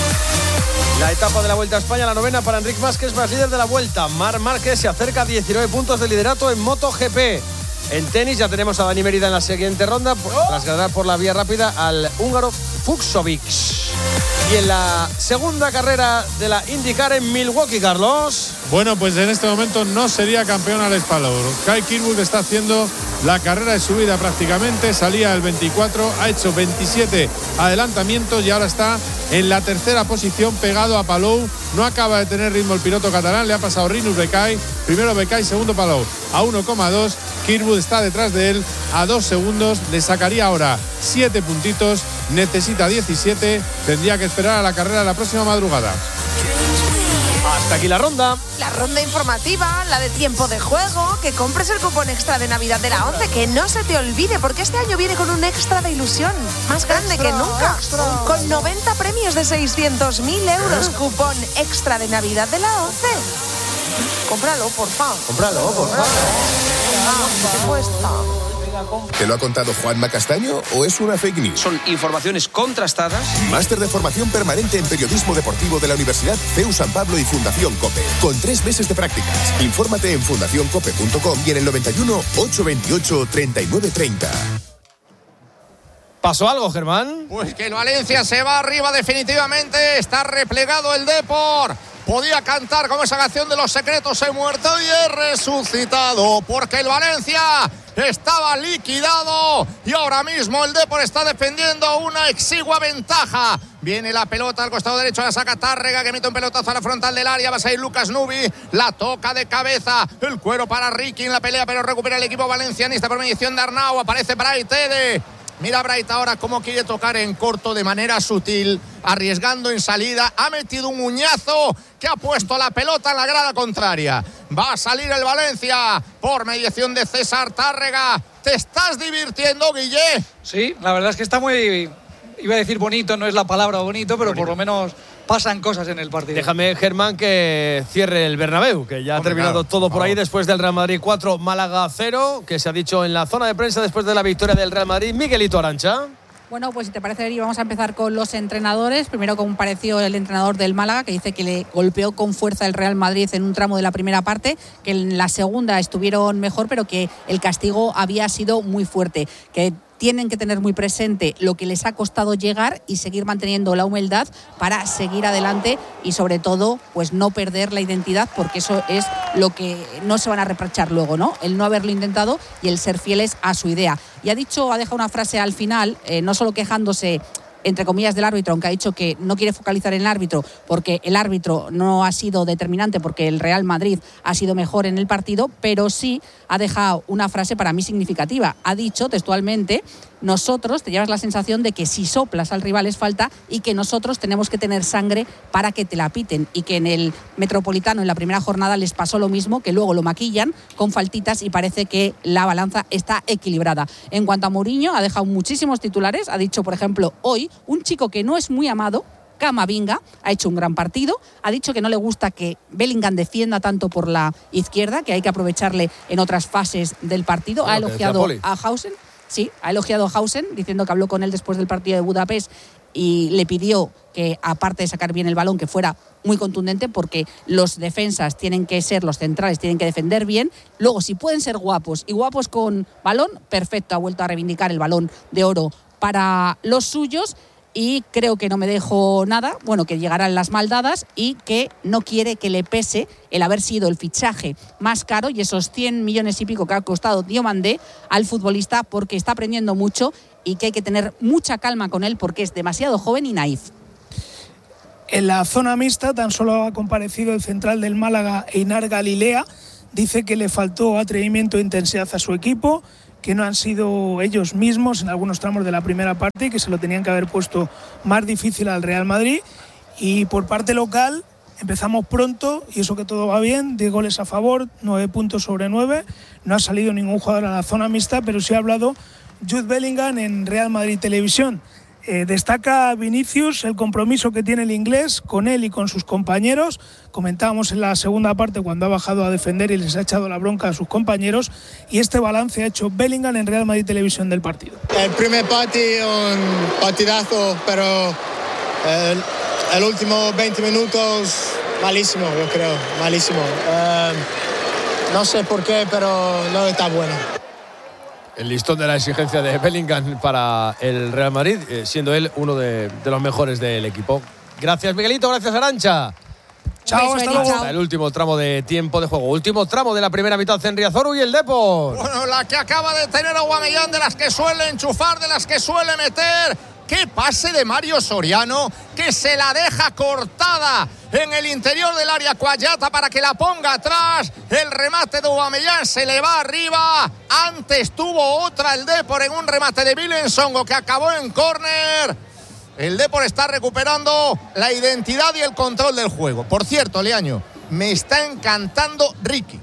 La etapa de la Vuelta a España, la novena para Enric Mas, que es más líder de la Vuelta. Marc Márquez se acerca a diecinueve puntos de liderato en MotoGP. En tenis ya tenemos a Dani Mérida en la siguiente ronda, tras ganar por la vía rápida al húngaro Fucsovic. Y en la segunda carrera de la IndyCar en Milwaukee, Carlos. Bueno, pues en este momento no sería campeón Alex Palou. Kyle Kirkwood está haciendo la carrera de subida prácticamente, salía el veinticuatro, ha hecho veintisiete adelantamientos y ahora está en la tercera posición pegado a Palou. No acaba de tener ritmo el piloto catalán, le ha pasado Rinus Becai, primero Becai, segundo Palou a uno coma dos. Kirkwood está detrás de él a dos segundos, le sacaría ahora siete puntitos, necesita diecisiete, tendría que esperar a la carrera de la próxima madrugada. Hasta aquí la ronda. La ronda informativa, la de tiempo de juego, que compres el cupón extra de Navidad de la once, que no se te olvide, porque este año viene con un extra de ilusión, más grande extra, que nunca, extra. Con noventa premios de seiscientos mil euros, ¿Eh? Cupón extra de Navidad de la once. Cómpralo, por favor. Cómpralo, por favor. ¿Qué cuesta? ¿Te lo ha contado Juanma Castaño o es una fake news? Son informaciones contrastadas. Máster de formación permanente en periodismo deportivo de la Universidad C E U San Pablo y Fundación COPE, con tres meses de prácticas. Infórmate en fundación cope punto com y en el noventa y uno, ochocientos veintiocho, treinta y nueve treinta. ¿Pasó algo, Germán? Pues que el Valencia se va arriba definitivamente. Está replegado el Depor. Podía cantar como esa canción de Los Secretos, he muerto y he resucitado, porque el Valencia estaba liquidado y ahora mismo el Depor está defendiendo una exigua ventaja. Viene la pelota al costado derecho, la saca Tárrega, que mete un pelotazo a la frontal del área, va a salir Lucas Nubi, la toca de cabeza, el cuero para Ricky en la pelea, pero recupera el equipo valencianista por mediación de Arnau, aparece Braitede. Mira Bright ahora cómo quiere tocar en corto de manera sutil, arriesgando en salida. Ha metido un uñazo que ha puesto la pelota en la grada contraria. Va a salir el Valencia por mediación de César Tárrega. ¿Te estás divirtiendo, Guille? Sí, la verdad es que está muy... Iba a decir bonito, no es la palabra bonito, pero bonito. Por lo menos pasan cosas en el partido. Déjame, Germán, que cierre el Bernabéu, que ya ha Hombre, terminado claro, todo por ahí después del Real Madrid cuatro, Málaga cero, que se ha dicho en la zona de prensa después de la victoria del Real Madrid. Miguelito Arancha. Bueno, pues si te parece, Eri, vamos a empezar con los entrenadores. Primero, compareció el entrenador del Málaga, que dice que le golpeó con fuerza el Real Madrid en un tramo de la primera parte, que en la segunda estuvieron mejor, pero que el castigo había sido muy fuerte, que tienen que tener muy presente lo que les ha costado llegar y seguir manteniendo la humildad para seguir adelante y sobre todo pues no perder la identidad, porque eso es lo que no se van a reprochar luego, ¿no? El no haberlo intentado y el ser fieles a su idea. Y ha dicho, ha dejado una frase al final, eh, no solo quejándose entre comillas del árbitro, aunque ha dicho que no quiere focalizar en el árbitro porque el árbitro no ha sido determinante, porque el Real Madrid ha sido mejor en el partido, pero sí ha dejado una frase para mí significativa. Ha dicho textualmente: nosotros, te llevas la sensación de que si soplas al rival es falta y que nosotros tenemos que tener sangre para que te la piten, y que en el Metropolitano en la primera jornada les pasó lo mismo, que luego lo maquillan con faltitas y parece que la balanza está equilibrada. En cuanto a Mourinho, ha dejado muchísimos titulares. Ha dicho, por ejemplo, hoy, un chico que no es muy amado, Camavinga, ha hecho un gran partido. Ha dicho que no le gusta que Bellingham defienda tanto por la izquierda, que hay que aprovecharle en otras fases del partido. Bueno, ha elogiado a Hausen. Sí, ha elogiado a Hausen, diciendo que habló con él después del partido de Budapest y le pidió que, aparte de sacar bien el balón, que fuera muy contundente, porque los defensas tienen que ser, los centrales tienen que defender bien. Luego, si pueden ser guapos y guapos con balón, perfecto, ha vuelto a reivindicar el Balón de Oro para los suyos. Y creo que no me dejo nada, bueno, que llegarán las maldadas y que no quiere que le pese el haber sido el fichaje más caro y esos cien millones y pico que ha costado Diomandé al futbolista, porque está aprendiendo mucho y que hay que tener mucha calma con él porque es demasiado joven y naif. En la zona mixta tan solo ha comparecido el central del Málaga, Einar Galilea. Dice que le faltó atrevimiento e intensidad a su equipo, que no han sido ellos mismos en algunos tramos de la primera parte y que se lo tenían que haber puesto más difícil al Real Madrid. Y por parte local empezamos pronto y eso que todo va bien, diez goles a favor, nueve puntos sobre nueve. No ha salido ningún jugador a la zona mixta, pero sí ha hablado Jude Bellingham en Real Madrid Televisión. Eh, destaca Vinicius el compromiso que tiene el inglés con él y con sus compañeros. Comentábamos en la segunda parte cuando ha bajado a defender y les ha echado la bronca a sus compañeros, y este balance ha hecho Bellingham en Real Madrid Televisión del partido. El primer partido, un partidazo, pero el, el último veinte minutos malísimo, yo creo, malísimo. Uh, no sé por qué, pero no está bueno. El listón de la exigencia de Bellingham para el Real Madrid, eh, siendo él uno de, de los mejores del equipo. Gracias, Miguelito, gracias, Arantxa. Chao, hasta luego. Hasta el último tramo de tiempo de juego. Último tramo de la primera mitad en Riazor y el Depor. Bueno, la que acaba de tener Aubameyang, de las que suele enchufar, de las que suele meter. ¡Qué pase de Mario Soriano! Que se la deja cortada en el interior del área Cuayata para que la ponga atrás. El remate de Aubameyang se le va arriba. Antes tuvo otra el Depor en un remate de Bilen Songo que acabó en córner. El Depor está recuperando la identidad y el control del juego. Por cierto, Leaño, me está encantando Ricky.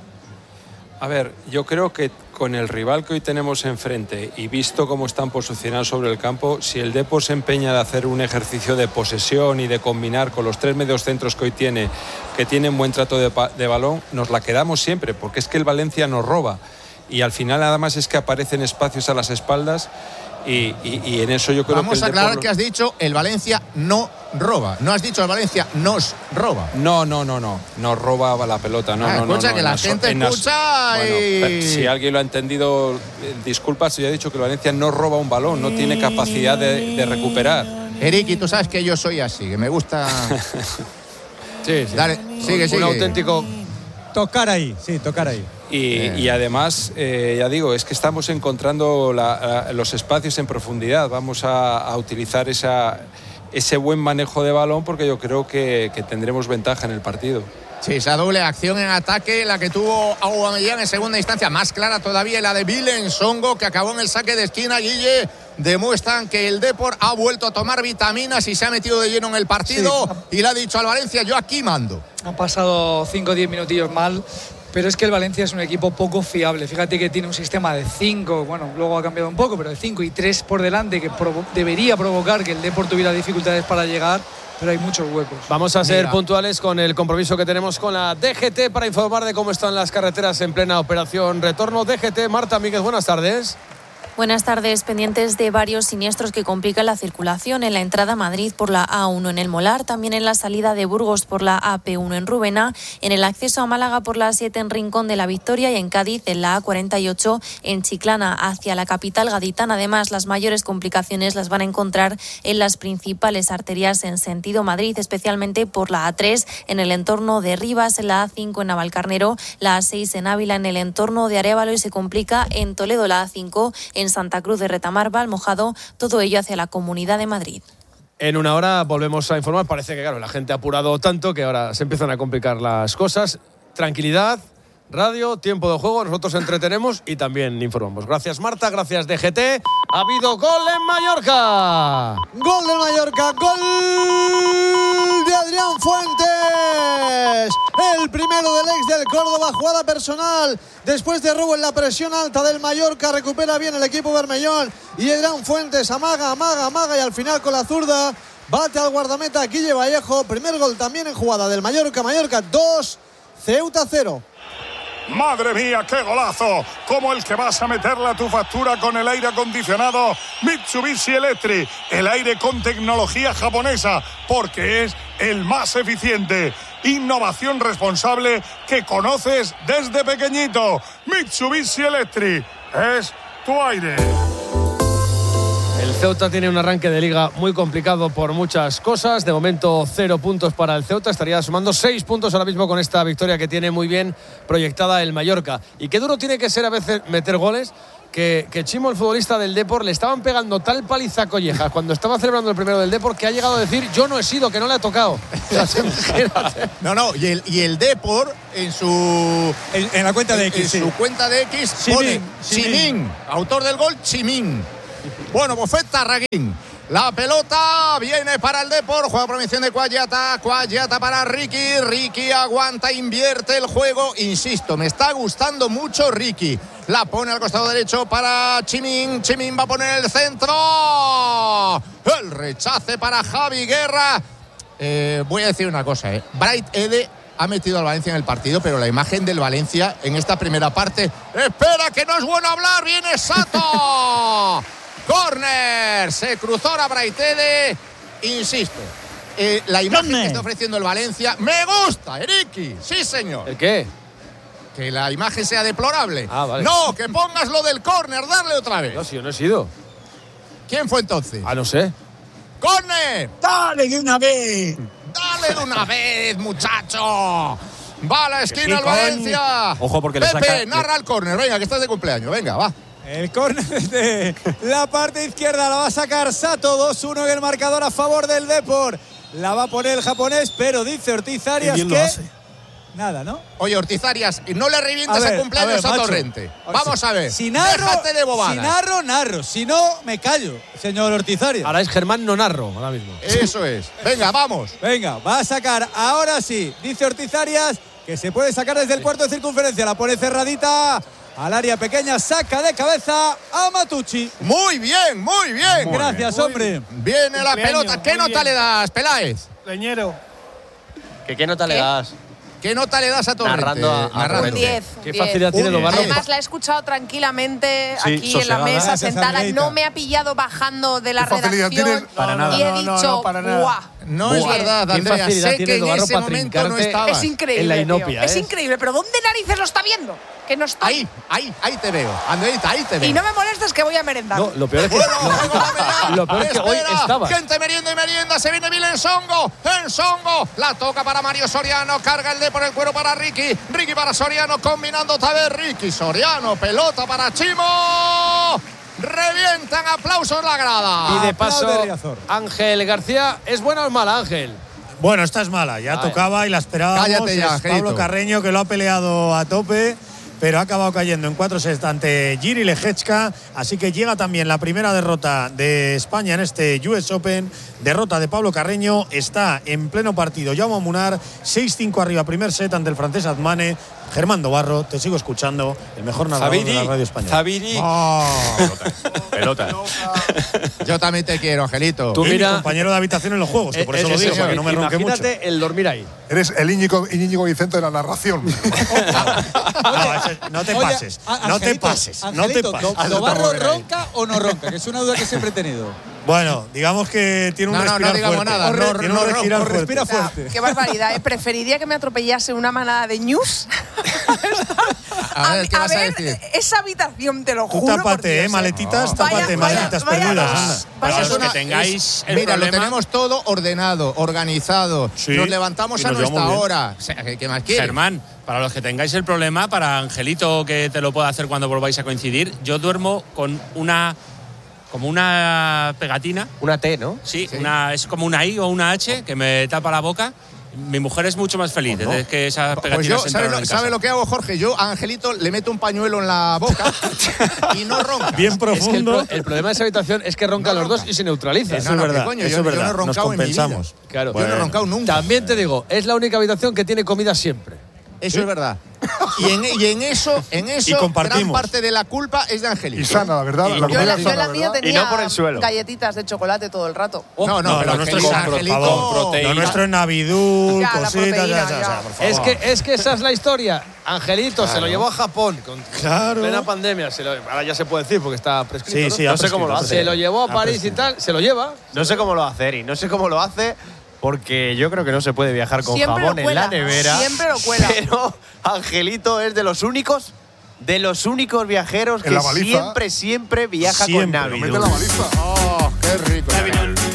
A ver, yo creo que con el rival que hoy tenemos enfrente y visto cómo están posicionados sobre el campo, si el Depor se empeña de hacer un ejercicio de posesión y de combinar con los tres medios centros que hoy tiene, que tienen buen trato de, de balón, nos la quedamos siempre, porque es que el Valencia nos roba y al final nada más es que aparecen espacios a las espaldas. Y, y, y en eso yo creo Vamos que... Vamos a aclarar que has dicho el Valencia no roba. No has dicho el Valencia nos roba. No, no, no, no. Nos roba la pelota. No, ah, no, escucha, no, que no, la no, gente en escucha y... Bueno, si alguien lo ha entendido, disculpa, si yo he dicho que el Valencia no roba un balón, no tiene capacidad de, de recuperar. Eriki, tú sabes que yo soy así, que me gusta... sí, sí. Dale, sigue, un, sigue. Un auténtico... Tocar ahí, sí, tocar ahí. Y, eh. y además, eh, ya digo, es que estamos encontrando la, la, los espacios en profundidad. Vamos a, a utilizar esa, ese buen manejo de balón porque yo creo que, que tendremos ventaja en el partido. Sí, esa doble acción en ataque, la que tuvo Aubameyang en segunda instancia, más clara todavía la de Bilen Songo, que acabó en el saque de esquina. Guille, demuestran que el Depor ha vuelto a tomar vitaminas y se ha metido de lleno en el partido, sí. Y le ha dicho al Valencia, yo aquí mando. Han pasado cinco o diez minutillos mal, pero es que el Valencia es un equipo poco fiable. Fíjate que tiene un sistema de cinco, bueno, luego ha cambiado un poco, pero de cinco y tres por delante, que provo- debería provocar que el Depor tuviera dificultades para llegar, pero hay muchos huecos. Vamos a ser Mira. puntuales con el compromiso que tenemos con la D G T para informar de cómo están las carreteras en plena operación retorno. D G T, Marta Míguez, buenas tardes. Buenas tardes, pendientes de varios siniestros que complican la circulación en la entrada a Madrid por la A uno en el Molar, también en la salida de Burgos por la A P uno en Rubena, en el acceso a Málaga por la A siete en Rincón de la Victoria y en Cádiz en la A cuarenta y ocho en Chiclana hacia la capital gaditana. Además, las mayores complicaciones las van a encontrar en las principales arterias en sentido Madrid, especialmente por la A tres en el entorno de Rivas, en la A cinco en Navalcarnero, la A seis en Ávila en el entorno de Arévalo y se complica en Toledo la A cinco en Santa Cruz de Retamar, Valmojado, todo ello hacia la Comunidad de Madrid. En una hora volvemos a informar. Parece que, claro, la gente ha apurado tanto que ahora se empiezan a complicar las cosas. Tranquilidad, radio, tiempo de juego. Nosotros entretenemos y también informamos. Gracias, Marta. Gracias, D G T. Ha habido gol en Mallorca. Gol del Mallorca. Gol de Adrián Fuentes. El primero del ex del Córdoba. Jugada personal. Después de robo en la presión alta del Mallorca, recupera bien el equipo bermellón y Adrián Fuentes amaga, amaga, amaga y al final con la zurda bate al guardameta Guille Vallejo. Primer gol también en jugada del Mallorca. Mallorca dos, Ceuta cero. ¡Madre mía, qué golazo! Como el que vas a meterle a tu factura con el aire acondicionado Mitsubishi Electric. El aire con tecnología japonesa, porque es el más eficiente. Innovación responsable que conoces desde pequeñito. Mitsubishi Electric es tu aire. El Ceuta tiene un arranque de liga muy complicado por muchas cosas. De momento, cero puntos para el Ceuta. Estaría sumando seis puntos ahora mismo con esta victoria que tiene muy bien proyectada el Mallorca. Y qué duro tiene que ser a veces meter goles, que, que Chimo, el futbolista del Depor, le estaban pegando tal paliza a Collejas cuando estaba celebrando el primero del Depor que ha llegado a decir yo no he sido, que no le ha tocado. no, no, y el, y el Depor en su en, en la cuenta de X, en sí. su cuenta de X pone Chimín, autor del gol Chimín. Bueno, Bofet Tarraguín. La pelota viene para el Depor, juega por mención de Cuayata, Cuayata para Ricky, Ricky aguanta, invierte el juego, insisto, me está gustando mucho Ricky, la pone al costado derecho para Chimín, Chimín va a poner el centro, el rechace para Javi Guerra. Eh, voy a decir una cosa, eh. Bright Ede ha metido al Valencia en el partido, pero la imagen del Valencia en esta primera parte, espera que no es bueno hablar, viene Sato. Corner, se cruzó a Braitede, insisto, eh, la imagen que está ofreciendo el Valencia me gusta, Eriki, sí señor. ¿El qué? Que la imagen sea deplorable. Ah, vale. No, que pongas lo del córner, darle otra vez. No, si yo no he sido. ¿Quién fue entonces? Ah, no sé. ¡Córner! ¡Dale de una vez! ¡Dale de una vez, muchacho! Va a la esquina el sí, Valencia. Ojo porque Pepe, le saca… narra el córner, venga, que estás de cumpleaños, venga, va. El córner de la parte izquierda la va a sacar Sato, dos uno en el marcador a favor del Depor. La va a poner el japonés, pero dice Ortiz Arias que… Nada, ¿no? Oye, Ortiz Arias, no le revientes el cumpleaños a, ver, a Torrente. Vamos a ver. Si narro, déjate de bobadas. Si narro, narro. Si no, me callo, señor Ortiz Arias. Ahora es Germán no narro, ahora mismo. Eso es. Venga, vamos. Venga, va a sacar ahora sí. Dice Ortiz Arias que se puede sacar desde el cuarto de circunferencia. La pone cerradita al área pequeña, saca de cabeza a Matucci. Muy bien, muy bien. Muy Gracias, bien. hombre. Viene la pelota. ¿Qué nota bien. le das, Peláez? Leñero. ¿Qué, qué nota ¿Qué? le das? ¿Qué nota le das a Torrente? Narrando a, a Narrando. Un diez. Qué facilidad tiene Lobarro. Además, la he escuchado tranquilamente Sí, aquí sosegada. en la mesa, Gracias, sentada. Angelita. No me ha pillado bajando de la ¿Qué facilidad redacción. tienes? Para nada. Y he No, no, dicho, no, para nada. ¡guau! No es Bien. verdad, Qué Andrea. facilidad Sé tiene que en Lobarro ese para momento no trincarte. estabas. Es increíble. En la tío. inopia, Es ¿eh? increíble. ¿Pero dónde narices lo está viendo? Que no estoy. Ahí, ahí, ahí te veo. Andreita, ahí te veo. Y no me molestes que voy a merendar. No, lo peor es que, Bueno, lo, venga, venga. lo peor es que hoy Espera, estaba. Gente merienda y merienda, se viene Milen Songo, en Songo, la toca para Mario Soriano, carga el de por el cuero para Ricky, Ricky para Soriano, combinando otra vez Ricky, Soriano, pelota para Chimo, revientan aplausos la grada. Y de Aplaude paso, Riazor. Ángel García, ¿es buena o es mala, Ángel? Bueno, esta es mala, ya Ay. tocaba y la esperábamos. Cállate ya, Es Angelito. Pablo Carreño, que lo ha peleado a tope, pero ha acabado cayendo en cuatro sets ante Jiri Leječka, así que llega también la primera derrota de España en este U S Open, derrota de Pablo Carreño, está en pleno partido Jaume Munar, seis cinco arriba, primer set ante el francés Admane. Germán Dobarro, te sigo escuchando, el mejor narrador Zabiri, de la radio española. Zabiri. Oh. Pelota. Yo también te quiero, Angelito. Tú Y mi mira, compañero de habitación en los juegos, que por eh, eso lo eso, digo, para que sí, no me ronque mucho. imagínate el dormir ahí. Eres el Íñigo, Íñigo Vicente de la narración. No, ese- no te Oye, pases, a- no te Angelito, pases, no te Angelito, pases. ¿Do- ¿Dobarro ronca o no ronca? Que es una duda que siempre he tenido. Bueno, digamos que tiene un No, no, no respirar digamos fuerte. nada, O re- no, tiene no, un no, respirar o fuerte. respira O sea, fuerte. qué barbaridad, ¿eh? Preferiría que me atropellase una manada de ñus. A ver, ¿qué vas a ver decir? esa habitación, te lo Tú juro. por tápate, Dios, eh, maletitas, Vaya- tápate, vaya- maletitas vaya perdidas. dos. anda. Vaya Para los dos. que tengáis el Mira, lo problema, tenemos todo ordenado, organizado. Sí, Nos levantamos y a nos nuestra llevamos bien. hora. O sea, ¿qué, qué más quieres? Germán, para los que tengáis el problema, para Angelito que te lo pueda hacer cuando volváis a coincidir, yo duermo con una como una pegatina. Una T, ¿no? Sí, Una, es como una I o una H que me tapa la boca. Mi mujer es mucho más feliz desde que esa pegatina Pues yo, se ¿sabe entraron lo, en sabe casa. lo que hago, Jorge? Yo a Angelito le meto un pañuelo en la boca y no ronca. Bien Es que el, profundo. pro- el problema de esa habitación es que roncan No los dos ronca. y se neutralizan. Eso No, es no, verdad, ¿qué coño? eso Yo- es yo no he verdad. Nos roncado en mi vida. compensamos. Claro. Yo no he roncado nunca. También te digo, es la única habitación que tiene comida siempre. Eso es verdad. Y en, y en eso, en eso Y compartimos. gran parte de la culpa es de Angelito. Y sana, la verdad. La Yo en comida la, yo en sana, la mía ¿verdad? tenía no por el suelo. galletitas de chocolate todo el rato. No, no, No, pero lo nuestro es Angelito, por Angelito, favor, proteína. Lo nuestro es Navidul, Ya, la cositas, proteína, ya, ya, ya. ya, por favor. Es que, es que esa es la historia. Angelito se lo llevó a Japón con Claro. plena pandemia. Se lo- ahora ya se puede decir porque está prescrito. Sí, ¿no? sí, no ha sé cómo lo prescrito, hace. Se lo llevó a ha París y prescrito. tal. Se lo lleva. No sé cómo lo hace, Eri. No sé cómo lo hace porque yo creo que no se puede viajar con Siempre lo jamón en la cuela, nevera. siempre lo cuela. Pero Angelito es de los únicos, de los únicos viajeros En que la baliza. siempre, siempre viaja Siempre. con Lo Navidul. mete en la baliza. Oh, qué rico.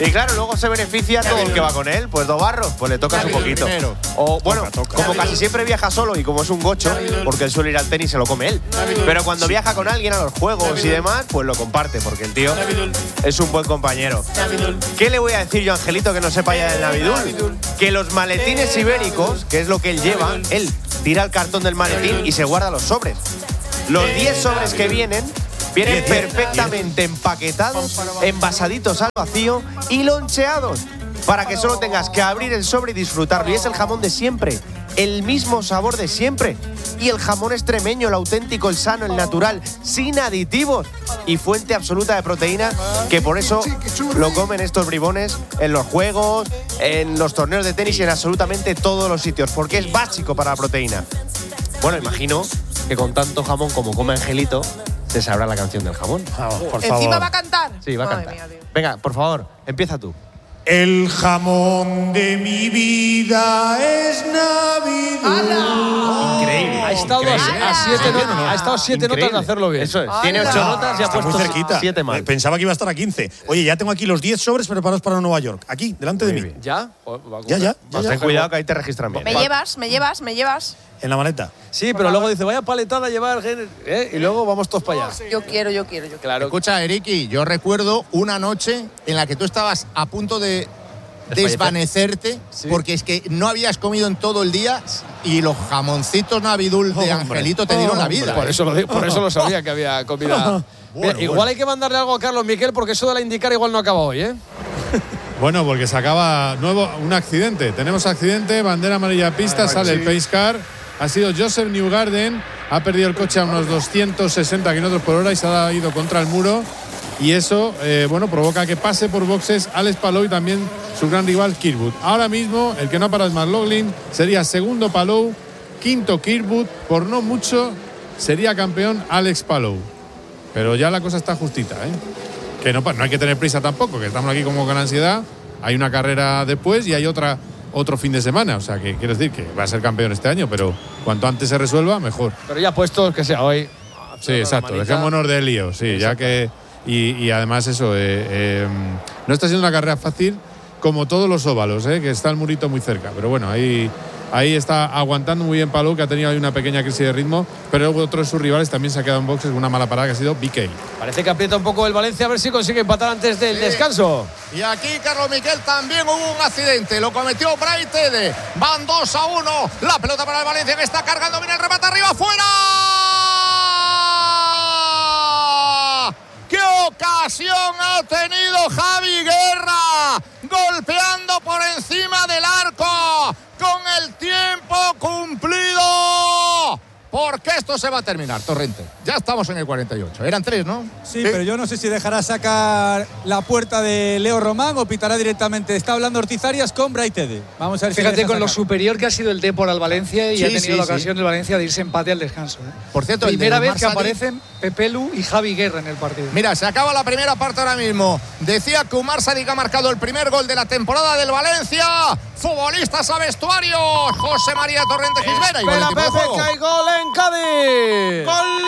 Y claro, luego se beneficia todo el que va con él. Pues Dobarro, pues le tocas un poquito. O bueno, como casi siempre viaja solo y como es un gocho, porque él suele ir al tenis, se lo come él. Pero cuando viaja con alguien a los juegos y demás, pues lo comparte, porque el tío es un buen compañero. ¿Qué le voy a decir yo, Angelito, que no sepa ya del Navidul? Que los maletines ibéricos, que es lo que él lleva, él tira el cartón del maletín y se guarda los sobres. Los diez sobres que vienen, vienen perfectamente empaquetados, envasaditos al vacío y loncheados, para que solo tengas que abrir el sobre y disfrutarlo. Y es el jamón de siempre, el mismo sabor de siempre. Y el jamón extremeño, el auténtico, el sano, el natural, sin aditivos y fuente absoluta de proteína, que por eso lo comen estos bribones en los juegos, en los torneos de tenis y en absolutamente todos los sitios, porque es básico para la proteína. Bueno, imagino que con tanto jamón como come Angelito, se sabrá la canción del jamón. Oh, por ¿Encima favor. va a cantar? Sí, va a Madre cantar. mía, tío. Venga, por favor, empieza tú. El jamón de mi vida es Navidad. Increíble. Ha estado increíble. a, a siete, Sí, no- ¿no? ha estado a siete notas de Increíble. hacerlo bien. Eso es. Tiene ocho ¡Hala! notas y ha Está muy puesto cerquita. siete mal. Eh, Pensaba que iba a estar a quince. Oye, ya tengo aquí los diez sobres preparados para Nueva York. Aquí, delante de mí. ¿Ya? Ya, ya. Pues ten cuidado que ahí te registran bien. Me llevas, me llevas, me llevas. En la maleta. Sí, pero luego dice, vaya paletada a llevar, ¿eh? Y luego vamos todos para allá. Yo quiero, yo quiero, yo quiero. Claro. Escucha, Eriki, yo recuerdo una noche en la que tú estabas a punto de desvanecerte Sí. porque es que no habías comido en todo el día y los jamoncitos Navidul de Angelito te dieron la vida. Por ¿eh? eso lo, digo, por eso lo sabía que había comida. Bueno, Mira, igual bueno. hay que mandarle algo a Carlos Miquel, porque eso de la indicar igual no acaba hoy, ¿eh? Bueno, porque se acaba nuevo un accidente. Tenemos accidente, bandera amarilla pista, sale el pace car. Ha sido Joseph Newgarden, ha perdido el coche a unos doscientos sesenta kilómetros por hora y se ha ido contra el muro. Y eso, eh, bueno, provoca que pase por boxes Alex Palou y también su gran rival Kirkwood. Ahora mismo, el que no ha parado es McLaughlin, sería segundo Palou, quinto Kirkwood, por no mucho sería campeón Alex Palou. Pero ya la cosa está justita, ¿eh? Que no, no hay que tener prisa tampoco, que estamos aquí como con ansiedad. Hay una carrera después y hay otra otro fin de semana. O sea, que quiero decir que va a ser campeón este año, pero cuanto antes se resuelva, mejor. Pero ya puestos, que sea hoy. Sí, exacto. Dejémonos de lío, sí, ya que. Y, y además, eso, eh, eh, no está siendo una carrera fácil como todos los óvalos, eh, que está el murito muy cerca. Pero bueno, ahí, ahí está aguantando muy bien Palou, que ha tenido ahí una pequeña crisis de ritmo. Pero otro de sus rivales también se ha quedado en boxes con una mala parada que ha sido B K. Parece que aprieta un poco el Valencia a ver si consigue empatar antes del Sí. descanso. Y aquí, Carlos Miquel, también hubo un accidente. Lo cometió Bray Tede. Van dos a uno. La pelota para el Valencia, que está cargando. Viene el remate arriba, fuera. ¡Qué ocasión ha tenido Javi Guerra! Golpeando por encima del arco. Con el tiempo cumplido. Porque esto se va a terminar, Torrente. Ya estamos en el cuarenta y ocho. Eran tres, ¿no? Sí, pero yo no sé si dejará sacar la puerta de Leo Román o pitará directamente. Está hablando Ortiz Arias con Bray Tede. Vamos a ver si Fíjate deja con lo sacar. superior que ha sido el Depor al Valencia y Sí, ha tenido sí, la sí. ocasión del Valencia de irse empate al descanso. ¿eh? Por cierto, el Primera de vez que Omar Sadik- aparecen Pepelu y Javi Guerra en el partido. Mira, se acaba la primera parte ahora mismo. Decía que Umar Sadik ha marcado el primer gol de la temporada del Valencia. Futbolistas a vestuario. José María Torrente Gisbera. Y Espera, buen tiempo de Pepe, juego. que hay gol en Cádiz. Gol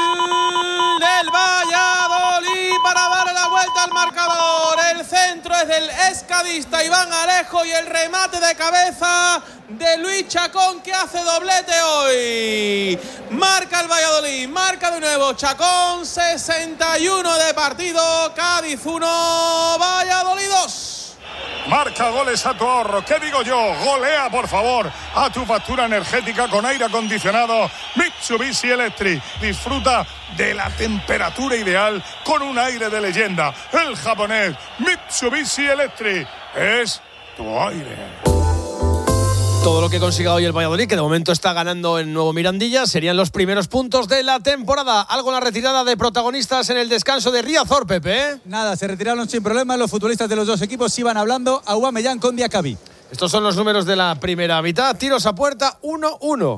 del Valladolid para darle la vuelta al marcador. El centro es del escadista Iván Alejo y el remate de cabeza de Luis Chacón, que hace doblete hoy. Marca el Valladolid, marca de nuevo Chacón. Sesenta y uno de partido. Cádiz uno, Valladolid dos. Marca goles a tu ahorro. ¿Qué digo yo? Golea, por favor, a tu factura energética con aire acondicionado Mitsubishi Electric. Disfruta de la temperatura ideal con un aire de leyenda. El japonés Mitsubishi Electric es tu aire. Todo lo que consiga hoy el Valladolid, que de momento está ganando en Nuevo Mirandilla, serían los primeros puntos de la temporada. Algo en la retirada de protagonistas en el descanso de Riazor, Pepe, ¿eh? Nada, se retiraron sin problemas. Los futbolistas de los dos equipos iban hablando. Aubameyang con Diakabi. Estos son los números de la primera mitad. Tiros a puerta, uno uno.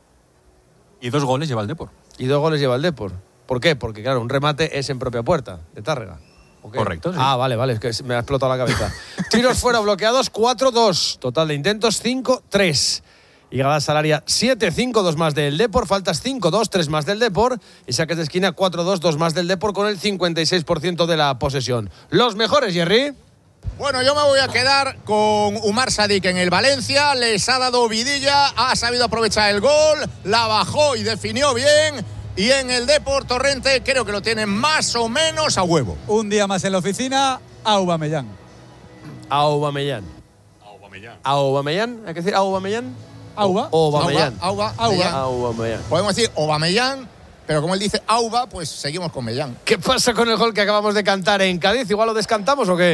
Y dos goles lleva el Depor. Y dos goles lleva el Depor. ¿Por qué? Porque, claro, un remate es en propia puerta, de Tárrega. ¿O qué? Correcto, sí. Ah, vale, vale, es que me ha explotado la cabeza. Tiros fuera bloqueados, cuatro dos. Total de intentos, cinco tres. Y gala salaria, siete cinco, dos más del Depor. Faltas cinco dos, tres más del Depor. Y saques de esquina, cuatro dos, dos más del Depor, con el cincuenta y seis por ciento de la posesión. Los mejores, Jerry. Bueno, yo me voy a quedar con Umar Sadik en el Valencia. Les ha dado vidilla, ha sabido aprovechar el gol, la bajó y definió bien. Y en el Depor Torrente creo que lo tienen más o menos a huevo. Un día más en la oficina, Aubameyang. Aubameyang. Aubameyang. ¿Hay que decir Aubameyang? Auba. Aubameyang. Auba. Auba. Aubameyang. Podemos decir Aubameyang, pero como él dice Auba, pues seguimos con Mellán. ¿Qué pasa con el gol que acabamos de cantar en Cádiz? ¿Igual lo descantamos o qué?